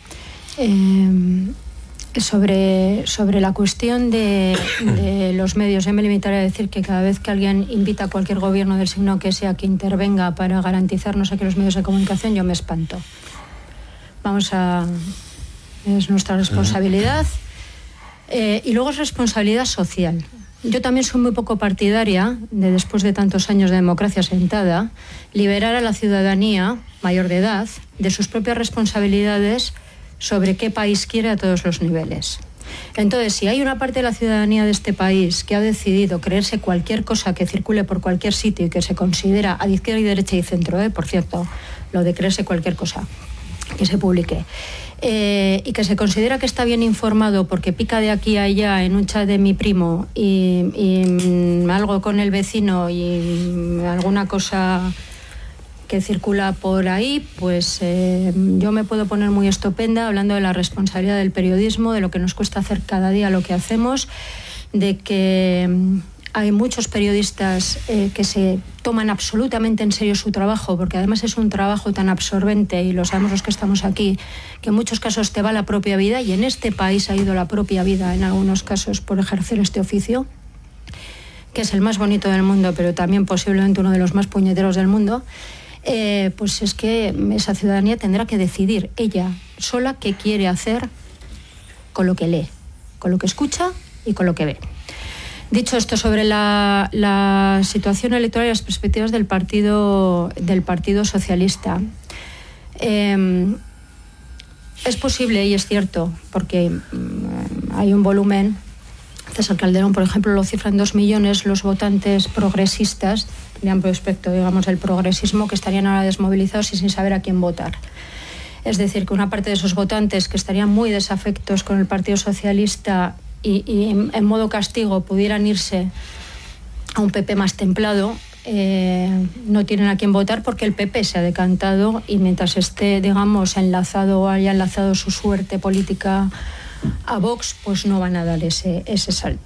Eh, sobre, sobre la cuestión de, de los medios, yo me limitaré a decir que cada vez que alguien invita a cualquier gobierno del signo que sea que intervenga para garantizarnos aquí los medios de comunicación, yo me espanto. Vamos a... es nuestra responsabilidad. Eh, y luego es responsabilidad social. Yo también soy muy poco partidaria de, después de tantos años de democracia sentada, liberar a la ciudadanía mayor de edad de sus propias responsabilidades sobre qué país quiere a todos los niveles. Entonces, si hay una parte de la ciudadanía de este país que ha decidido creerse cualquier cosa que circule por cualquier sitio y que se considera a izquierda y derecha y centro, ¿eh? Por cierto, lo de creerse cualquier cosa que se publique, eh, y que se considera que está bien informado porque pica de aquí a allá en un chat de mi primo y, y mm, algo con el vecino y alguna cosa que circula por ahí, pues eh, yo me puedo poner muy estupenda hablando de la responsabilidad del periodismo, de lo que nos cuesta hacer cada día lo que hacemos, de que mm, hay muchos periodistas eh, que se toman absolutamente en serio su trabajo, porque además es un trabajo tan absorbente, y lo sabemos los que estamos aquí, que en muchos casos te va la propia vida, y en este país ha ido la propia vida en algunos casos por ejercer este oficio, que es el más bonito del mundo, pero también posiblemente uno de los más puñeteros del mundo. Eh, pues es que esa ciudadanía tendrá que decidir ella sola qué quiere hacer con lo que lee, con lo que escucha y con lo que ve. Dicho esto, sobre la, la situación electoral y las perspectivas del Partido, del partido Socialista, eh, es posible y es cierto, porque mm, hay un volumen. César Calderón, por ejemplo, lo cifra en dos millones los votantes progresistas, de amplio espectro, digamos, del progresismo, que estarían ahora desmovilizados y sin saber a quién votar. Es decir, que una parte de esos votantes que estarían muy desafectos con el Partido Socialista y, y en, en modo castigo pudieran irse a un P P más templado, eh, no tienen a quién votar porque el P P se ha decantado, y mientras esté, digamos, enlazado o haya enlazado su suerte política a Vox, pues no van a dar ese, ese salto.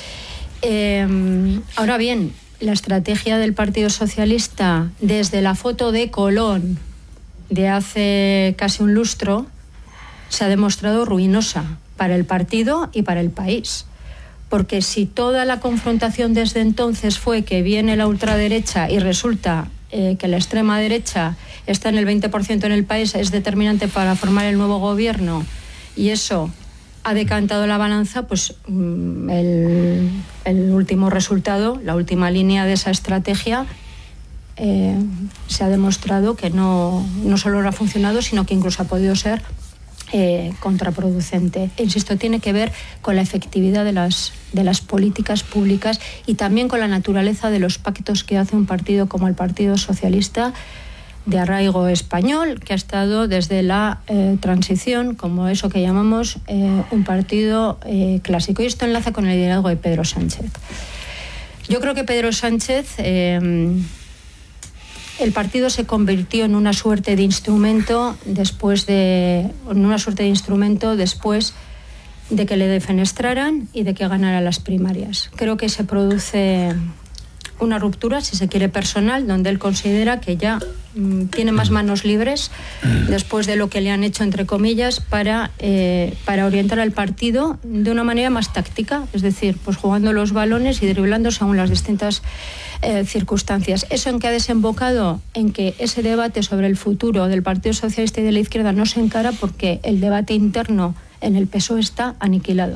Eh, ahora bien, la estrategia del Partido Socialista desde la foto de Colón de hace casi un lustro se ha demostrado ruinosa para el partido y para el país. Porque si toda la confrontación desde entonces fue que viene la ultraderecha y resulta eh, que la extrema derecha está en el veinte por ciento en el país, es determinante para formar el nuevo gobierno, y eso ha decantado la balanza, pues el, el último resultado, la última línea de esa estrategia, eh, se ha demostrado que no, no solo no ha funcionado, sino que incluso ha podido ser eh, contraproducente. Insisto, tiene que ver con la efectividad de las, de las políticas públicas y también con la naturaleza de los pactos que hace un partido como el Partido Socialista, de arraigo español, que ha estado desde la eh, transición como eso que llamamos eh, un partido eh, clásico. Y esto enlaza con el liderazgo de Pedro Sánchez. Yo creo que Pedro Sánchez, eh, el partido se convirtió en una suerte de instrumento después de, en una suerte de instrumento después de que le defenestraran y de que ganara las primarias. Creo que se produce una ruptura, si se quiere, personal, donde él considera que ya mm, tiene más manos libres después de lo que le han hecho, entre comillas, para, eh, para orientar al partido de una manera más táctica, es decir, pues jugando los balones y driblando según las distintas eh, circunstancias. ¿Eso en qué ha desembocado? En que ese debate sobre el futuro del Partido Socialista y de la izquierda no se encara porque el debate interno en el P S O E está aniquilado.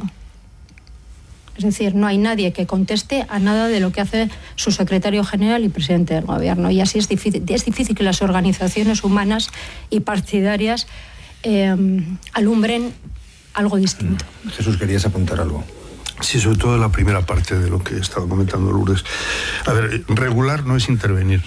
Es decir, no hay nadie que conteste a nada de lo que hace su secretario general y presidente del gobierno. Y así es difícil, es difícil que las organizaciones humanas y partidarias eh, alumbren algo distinto. Jesús, ¿querías apuntar algo? Sí, sobre todo la primera parte de lo que estaba comentando Lourdes. A ver, regular no es intervenir.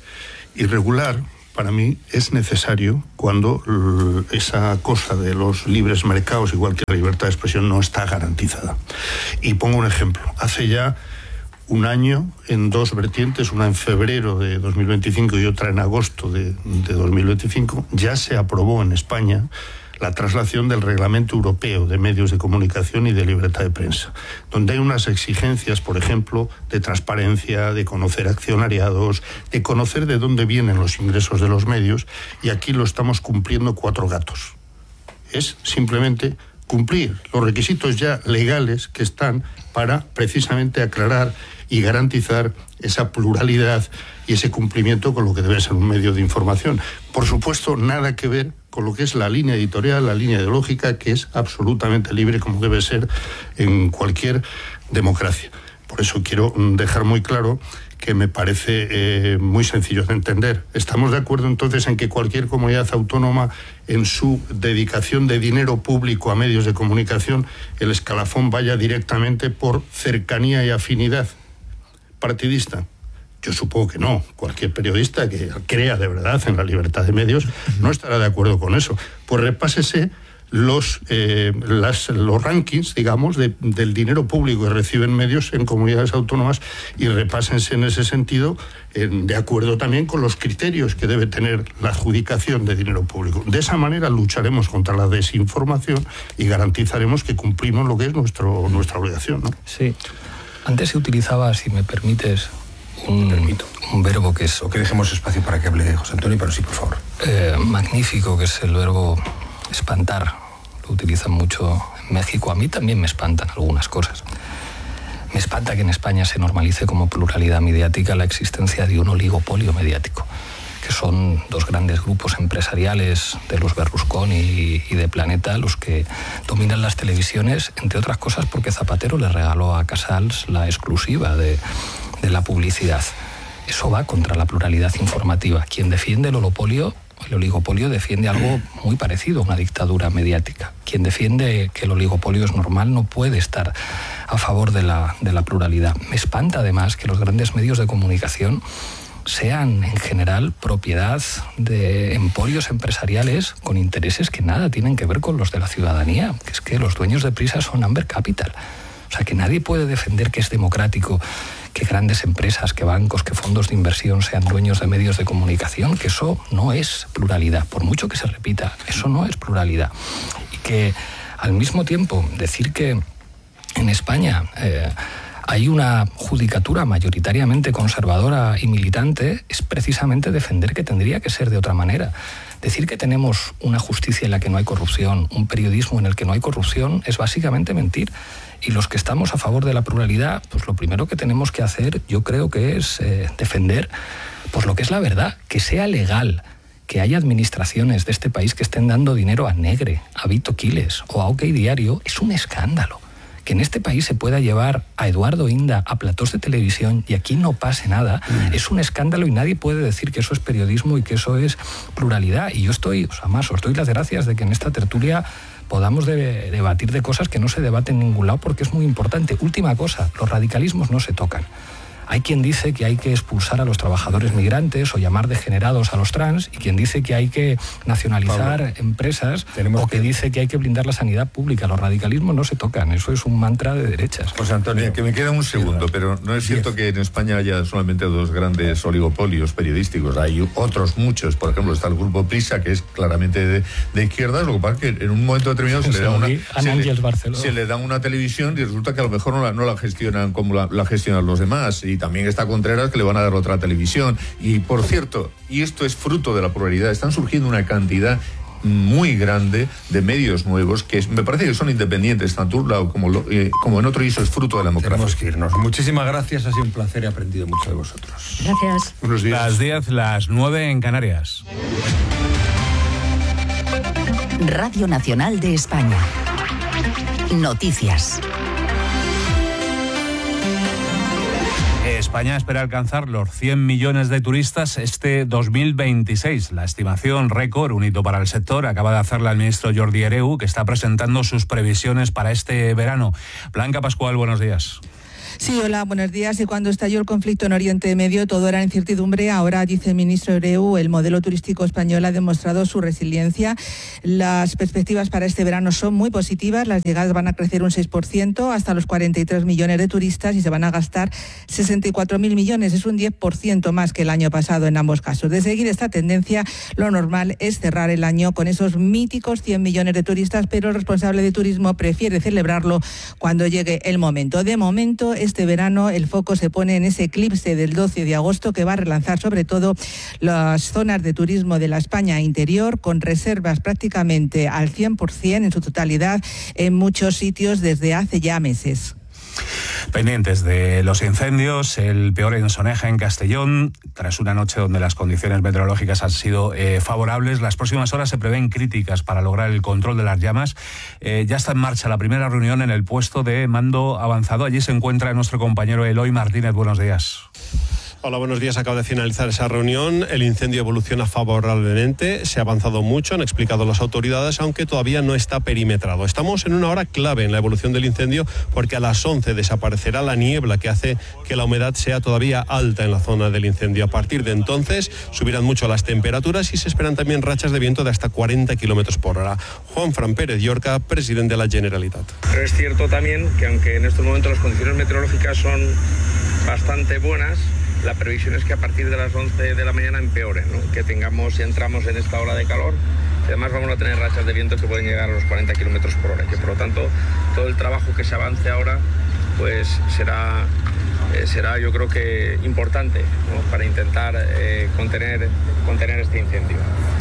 Y regular, para mí, es necesario cuando esa cosa de los libres mercados, igual que la libertad de expresión, no está garantizada. Y pongo un ejemplo. Hace ya un año, en dos vertientes, una en febrero de dos mil veinticinco y otra en agosto de, de dos mil veinticinco, ya se aprobó en España la traslación del Reglamento Europeo de Medios de Comunicación y de Libertad de Prensa, donde hay unas exigencias, por ejemplo, de transparencia, de conocer accionariados, de conocer de dónde vienen los ingresos de los medios, y aquí lo estamos cumpliendo cuatro gatos. Es simplemente cumplir los requisitos ya legales que están para precisamente aclarar y garantizar esa pluralidad y ese cumplimiento con lo que debe ser un medio de información. Por supuesto, nada que ver con lo que es la línea editorial, la línea ideológica, que es absolutamente libre, como debe ser en cualquier democracia. Por eso quiero dejar muy claro que me parece eh, muy sencillo de entender. ¿Estamos de acuerdo entonces en que cualquier comunidad autónoma, en su dedicación de dinero público a medios de comunicación, el escalafón vaya directamente por cercanía y afinidad partidista? Yo supongo que no. Cualquier periodista que crea de verdad en la libertad de medios no estará de acuerdo con eso. Pues repásese los, eh, las, los rankings, digamos, de, del dinero público que reciben medios en comunidades autónomas y repásense en ese sentido, eh, de acuerdo también con los criterios que debe tener la adjudicación de dinero público. De esa manera lucharemos contra la desinformación y garantizaremos que cumplimos lo que es nuestro, nuestra obligación, ¿no? Sí. Antes se utilizaba, si me permites, un, un verbo que es... O que dejemos espacio para que hable José Antonio, pero sí, por favor. Eh, magnífico, que es el verbo espantar. Lo utilizan mucho en México. A mí también me espantan algunas cosas. Me espanta que en España se normalice como pluralidad mediática la existencia de un oligopolio mediático, que son dos grandes grupos empresariales de los Berlusconi y de Planeta los que dominan las televisiones, entre otras cosas porque Zapatero le regaló a Casals la exclusiva de, de la publicidad. Eso va contra la pluralidad informativa. Quien defiende el oligopolio, el oligopolio defiende algo muy parecido a una dictadura mediática. Quien defiende que el oligopolio es normal no puede estar a favor de la, de la pluralidad. Me espanta además que los grandes medios de comunicación sean en general propiedad de emporios empresariales con intereses que nada tienen que ver con los de la ciudadanía, que es que los dueños de Prisa son Amber Capital. O sea, que nadie puede defender que es democrático que grandes empresas, que bancos, que fondos de inversión sean dueños de medios de comunicación, que eso no es pluralidad, por mucho que se repita, eso no es pluralidad. Y que al mismo tiempo decir que en España eh, hay una judicatura mayoritariamente conservadora y militante es precisamente defender que tendría que ser de otra manera. Decir que tenemos una justicia en la que no hay corrupción, un periodismo en el que no hay corrupción, es básicamente mentir. Y los que estamos a favor de la pluralidad, pues lo primero que tenemos que hacer, yo creo que es eh, defender pues lo que es la verdad, que sea legal, que haya administraciones de este país que estén dando dinero a Negre, a Vito Quiles o a OK Diario, es un escándalo. Que en este país se pueda llevar a Eduardo Inda a platós de televisión y aquí no pase nada, mm. es un escándalo y nadie puede decir que eso es periodismo y que eso es pluralidad. Y yo estoy, o sea, más, os doy las gracias de que en esta tertulia podamos de, debatir de cosas que no se debaten en ningún lado porque es muy importante. Última cosa, los radicalismos no se tocan. Hay quien dice que hay que expulsar a los trabajadores migrantes o llamar degenerados a los trans, y quien dice que hay que nacionalizar Pablo, empresas o que, que dice que hay que blindar la sanidad pública. Los radicalismos no se tocan, eso es un mantra de derechas. Pues Antonio, que me queda un segundo, pero no es cierto que en España haya solamente dos grandes oligopolios periodísticos, hay otros muchos. Por ejemplo, está el grupo Prisa, que es claramente de, de izquierdas, lo que pasa es que en un momento determinado se, se, le, da una, se, le, se le da una televisión y resulta que a lo mejor no la, no la gestionan como la, la gestionan los demás, y Y también está Contreras, que le van a dar otra televisión. Y por cierto, y esto es fruto de la pluralidad, están surgiendo una cantidad muy grande de medios nuevos que es, me parece que son independientes, tanto un lado como, lo, eh, como en otro, y eso es fruto de la democracia. Tenemos que irnos. Muchísimas gracias, ha sido un placer, he aprendido mucho de vosotros. Gracias. Buenos días. Las diez, las nueve en Canarias. Radio Nacional de España. Noticias. España espera alcanzar los cien millones de turistas este dos mil veintiséis. La estimación récord, un hito para el sector, acaba de hacerla el ministro Jordi Hereu, que está presentando sus previsiones para este verano. Blanca Pascual, buenos días. Sí, hola, buenos días. Y cuando estalló el conflicto en Oriente Medio, todo era incertidumbre. Ahora, dice el ministro Hereu, el modelo turístico español ha demostrado su resiliencia. Las perspectivas para este verano son muy positivas. Las llegadas van a crecer un seis por ciento hasta los cuarenta y tres millones de turistas y se van a gastar sesenta y cuatro mil millones. Es un diez por ciento más que el año pasado en ambos casos. De seguir esta tendencia, lo normal es cerrar el año con esos míticos cien millones de turistas, pero el responsable de turismo prefiere celebrarlo cuando llegue el momento. De momento, este verano el foco se pone en ese eclipse del doce de agosto que va a relanzar sobre todo las zonas de turismo de la España interior, con reservas prácticamente al cien por ciento en su totalidad en muchos sitios desde hace ya meses. Pendientes de los incendios, el peor en Soneja, en Castellón, tras una noche donde las condiciones meteorológicas han sido eh, favorables. Las próximas horas se prevén críticas para lograr el control de las llamas. Eh, ya está en marcha la primera reunión en el puesto de mando avanzado. Allí se encuentra nuestro compañero Eloy Martínez. Buenos días. Hola, buenos días. Acaba de finalizar esa reunión. El incendio evoluciona favorablemente. Se ha avanzado mucho, han explicado las autoridades, aunque todavía no está perimetrado. Estamos en una hora clave en la evolución del incendio porque a las once desaparecerá la niebla que hace que la humedad sea todavía alta en la zona del incendio. A partir de entonces subirán mucho las temperaturas y se esperan también rachas de viento de hasta cuarenta kilómetros por hora. Juan Fran Pérez Llorca, presidente de la Generalitat. Pero es cierto también que aunque en estos momentos las condiciones meteorológicas son bastante buenas, la previsión es que a partir de las once de la mañana empeore, ¿no? Que tengamos, si entramos en esta ola de calor, además vamos a tener rachas de viento que pueden llegar a los cuarenta kilómetros por hora, que por lo tanto todo el trabajo que se avance ahora pues será, eh, será yo creo que importante, ¿no? Para intentar eh, contener, contener este incendio.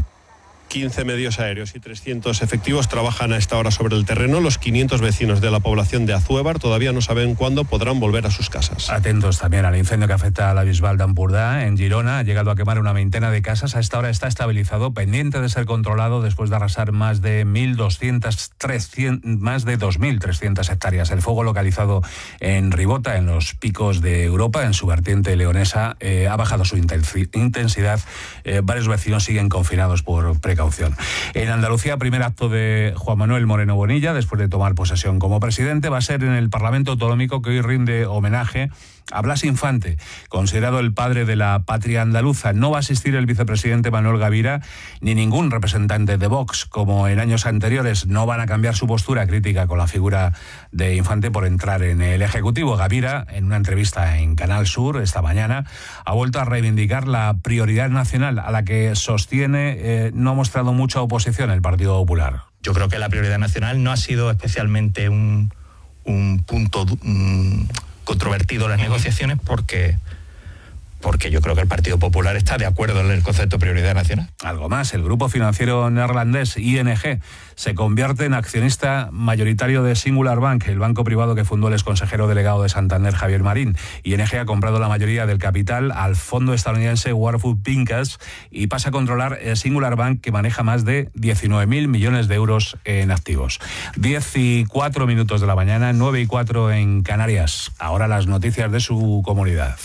quince medios aéreos y trescientos efectivos trabajan a esta hora sobre el terreno. Los quinientos vecinos de la población de Azuévar todavía no saben cuándo podrán volver a sus casas. Atentos también al incendio que afecta a la Bisbal de Ampurdá, en Girona. Ha llegado a quemar una veintena de casas. A esta hora está estabilizado, pendiente de ser controlado después de arrasar más de mil doscientas, trescientas, más de dos mil trescientas hectáreas. El fuego localizado en Ribota, en los picos de Europa, en su vertiente leonesa, eh, ha bajado su intensidad. Eh, varios vecinos siguen confinados por precaución. En Andalucía, primer acto de Juan Manuel Moreno Bonilla, después de tomar posesión como presidente, va a ser en el Parlamento Autonómico, que hoy rinde homenaje a Blas Infante, considerado el padre de la patria andaluza. No va a asistir el vicepresidente Manuel Gavira ni ningún representante de Vox, como en años anteriores. No van a cambiar su postura crítica con la figura de Infante por entrar en el Ejecutivo. Gavira, en una entrevista en Canal Sur esta mañana, ha vuelto a reivindicar la prioridad nacional, a la que sostiene eh, no ha mostrado mucha oposición el Partido Popular. Yo creo que la prioridad nacional no ha sido especialmente un, un punto um, controvertido en las negociaciones porque... porque yo creo que el Partido Popular está de acuerdo en el concepto de prioridad nacional. Algo más, el grupo financiero neerlandés I N G se convierte en accionista mayoritario de Singular Bank, el banco privado que fundó el exconsejero delegado de Santander, Javier Marín. I N G ha comprado la mayoría del capital al fondo estadounidense Warburg Pincus y pasa a controlar Singular Bank, que maneja más de diecinueve mil millones de euros en activos. diez y cuatro minutos de la mañana, nueve y cuatro en Canarias. Ahora las noticias de su comunidad.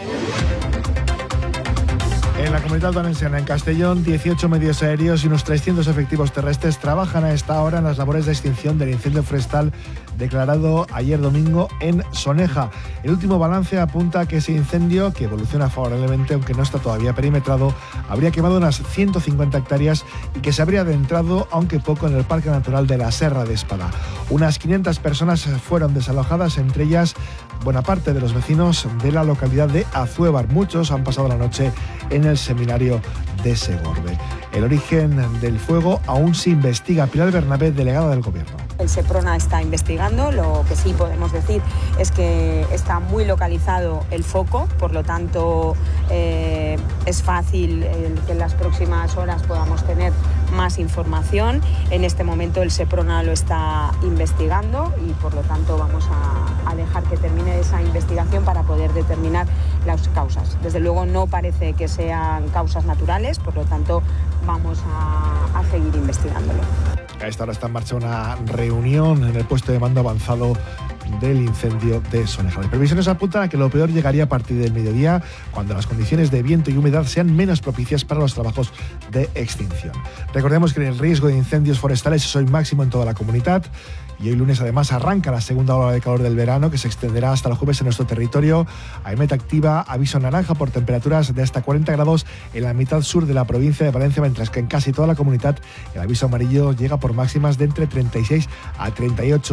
En la Comunidad Valenciana, en Castellón, dieciocho medios aéreos y unos trescientos efectivos terrestres trabajan a esta hora en las labores de extinción del incendio forestal declarado ayer domingo en Soneja. El último balance apunta a que ese incendio, que evoluciona favorablemente, aunque no está todavía perimetrado, habría quemado unas ciento cincuenta hectáreas y que se habría adentrado, aunque poco, en el Parque Natural de la Serra de Espada. Unas quinientas personas fueron desalojadas, entre ellas buena parte de los vecinos de la localidad de Azuévar. Muchos han pasado la noche en el seminario de Segorbe. El origen del fuego aún se investiga. Pilar Bernabé, delegada del Gobierno. El Seprona está investigando. Lo que sí podemos decir es que está muy localizado el foco, por lo tanto eh, es fácil eh, que en las próximas horas podamos tener más información. En este momento el Seprona lo está investigando y por lo tanto vamos a, a dejar que termine esa investigación para poder determinar las causas. Desde luego no parece que sean causas naturales, por lo tanto vamos a, a seguir investigándolo. A esta hora está en marcha una reunión en el puesto de mando avanzado del incendio de Soneja. Las previsiones apuntan a que lo peor llegaría a partir del mediodía, cuando las condiciones de viento y humedad sean menos propicias para los trabajos de extinción. Recordemos que el riesgo de incendios forestales es hoy máximo en toda la comunidad. Y hoy lunes además arranca la segunda ola de calor del verano, que se extenderá hasta el jueves en nuestro territorio. AEMET activa aviso naranja por temperaturas de hasta cuarenta grados en la mitad sur de la provincia de Valencia, mientras que en casi toda la comunidad el aviso amarillo llega por máximas de entre treinta y seis a treinta y ocho.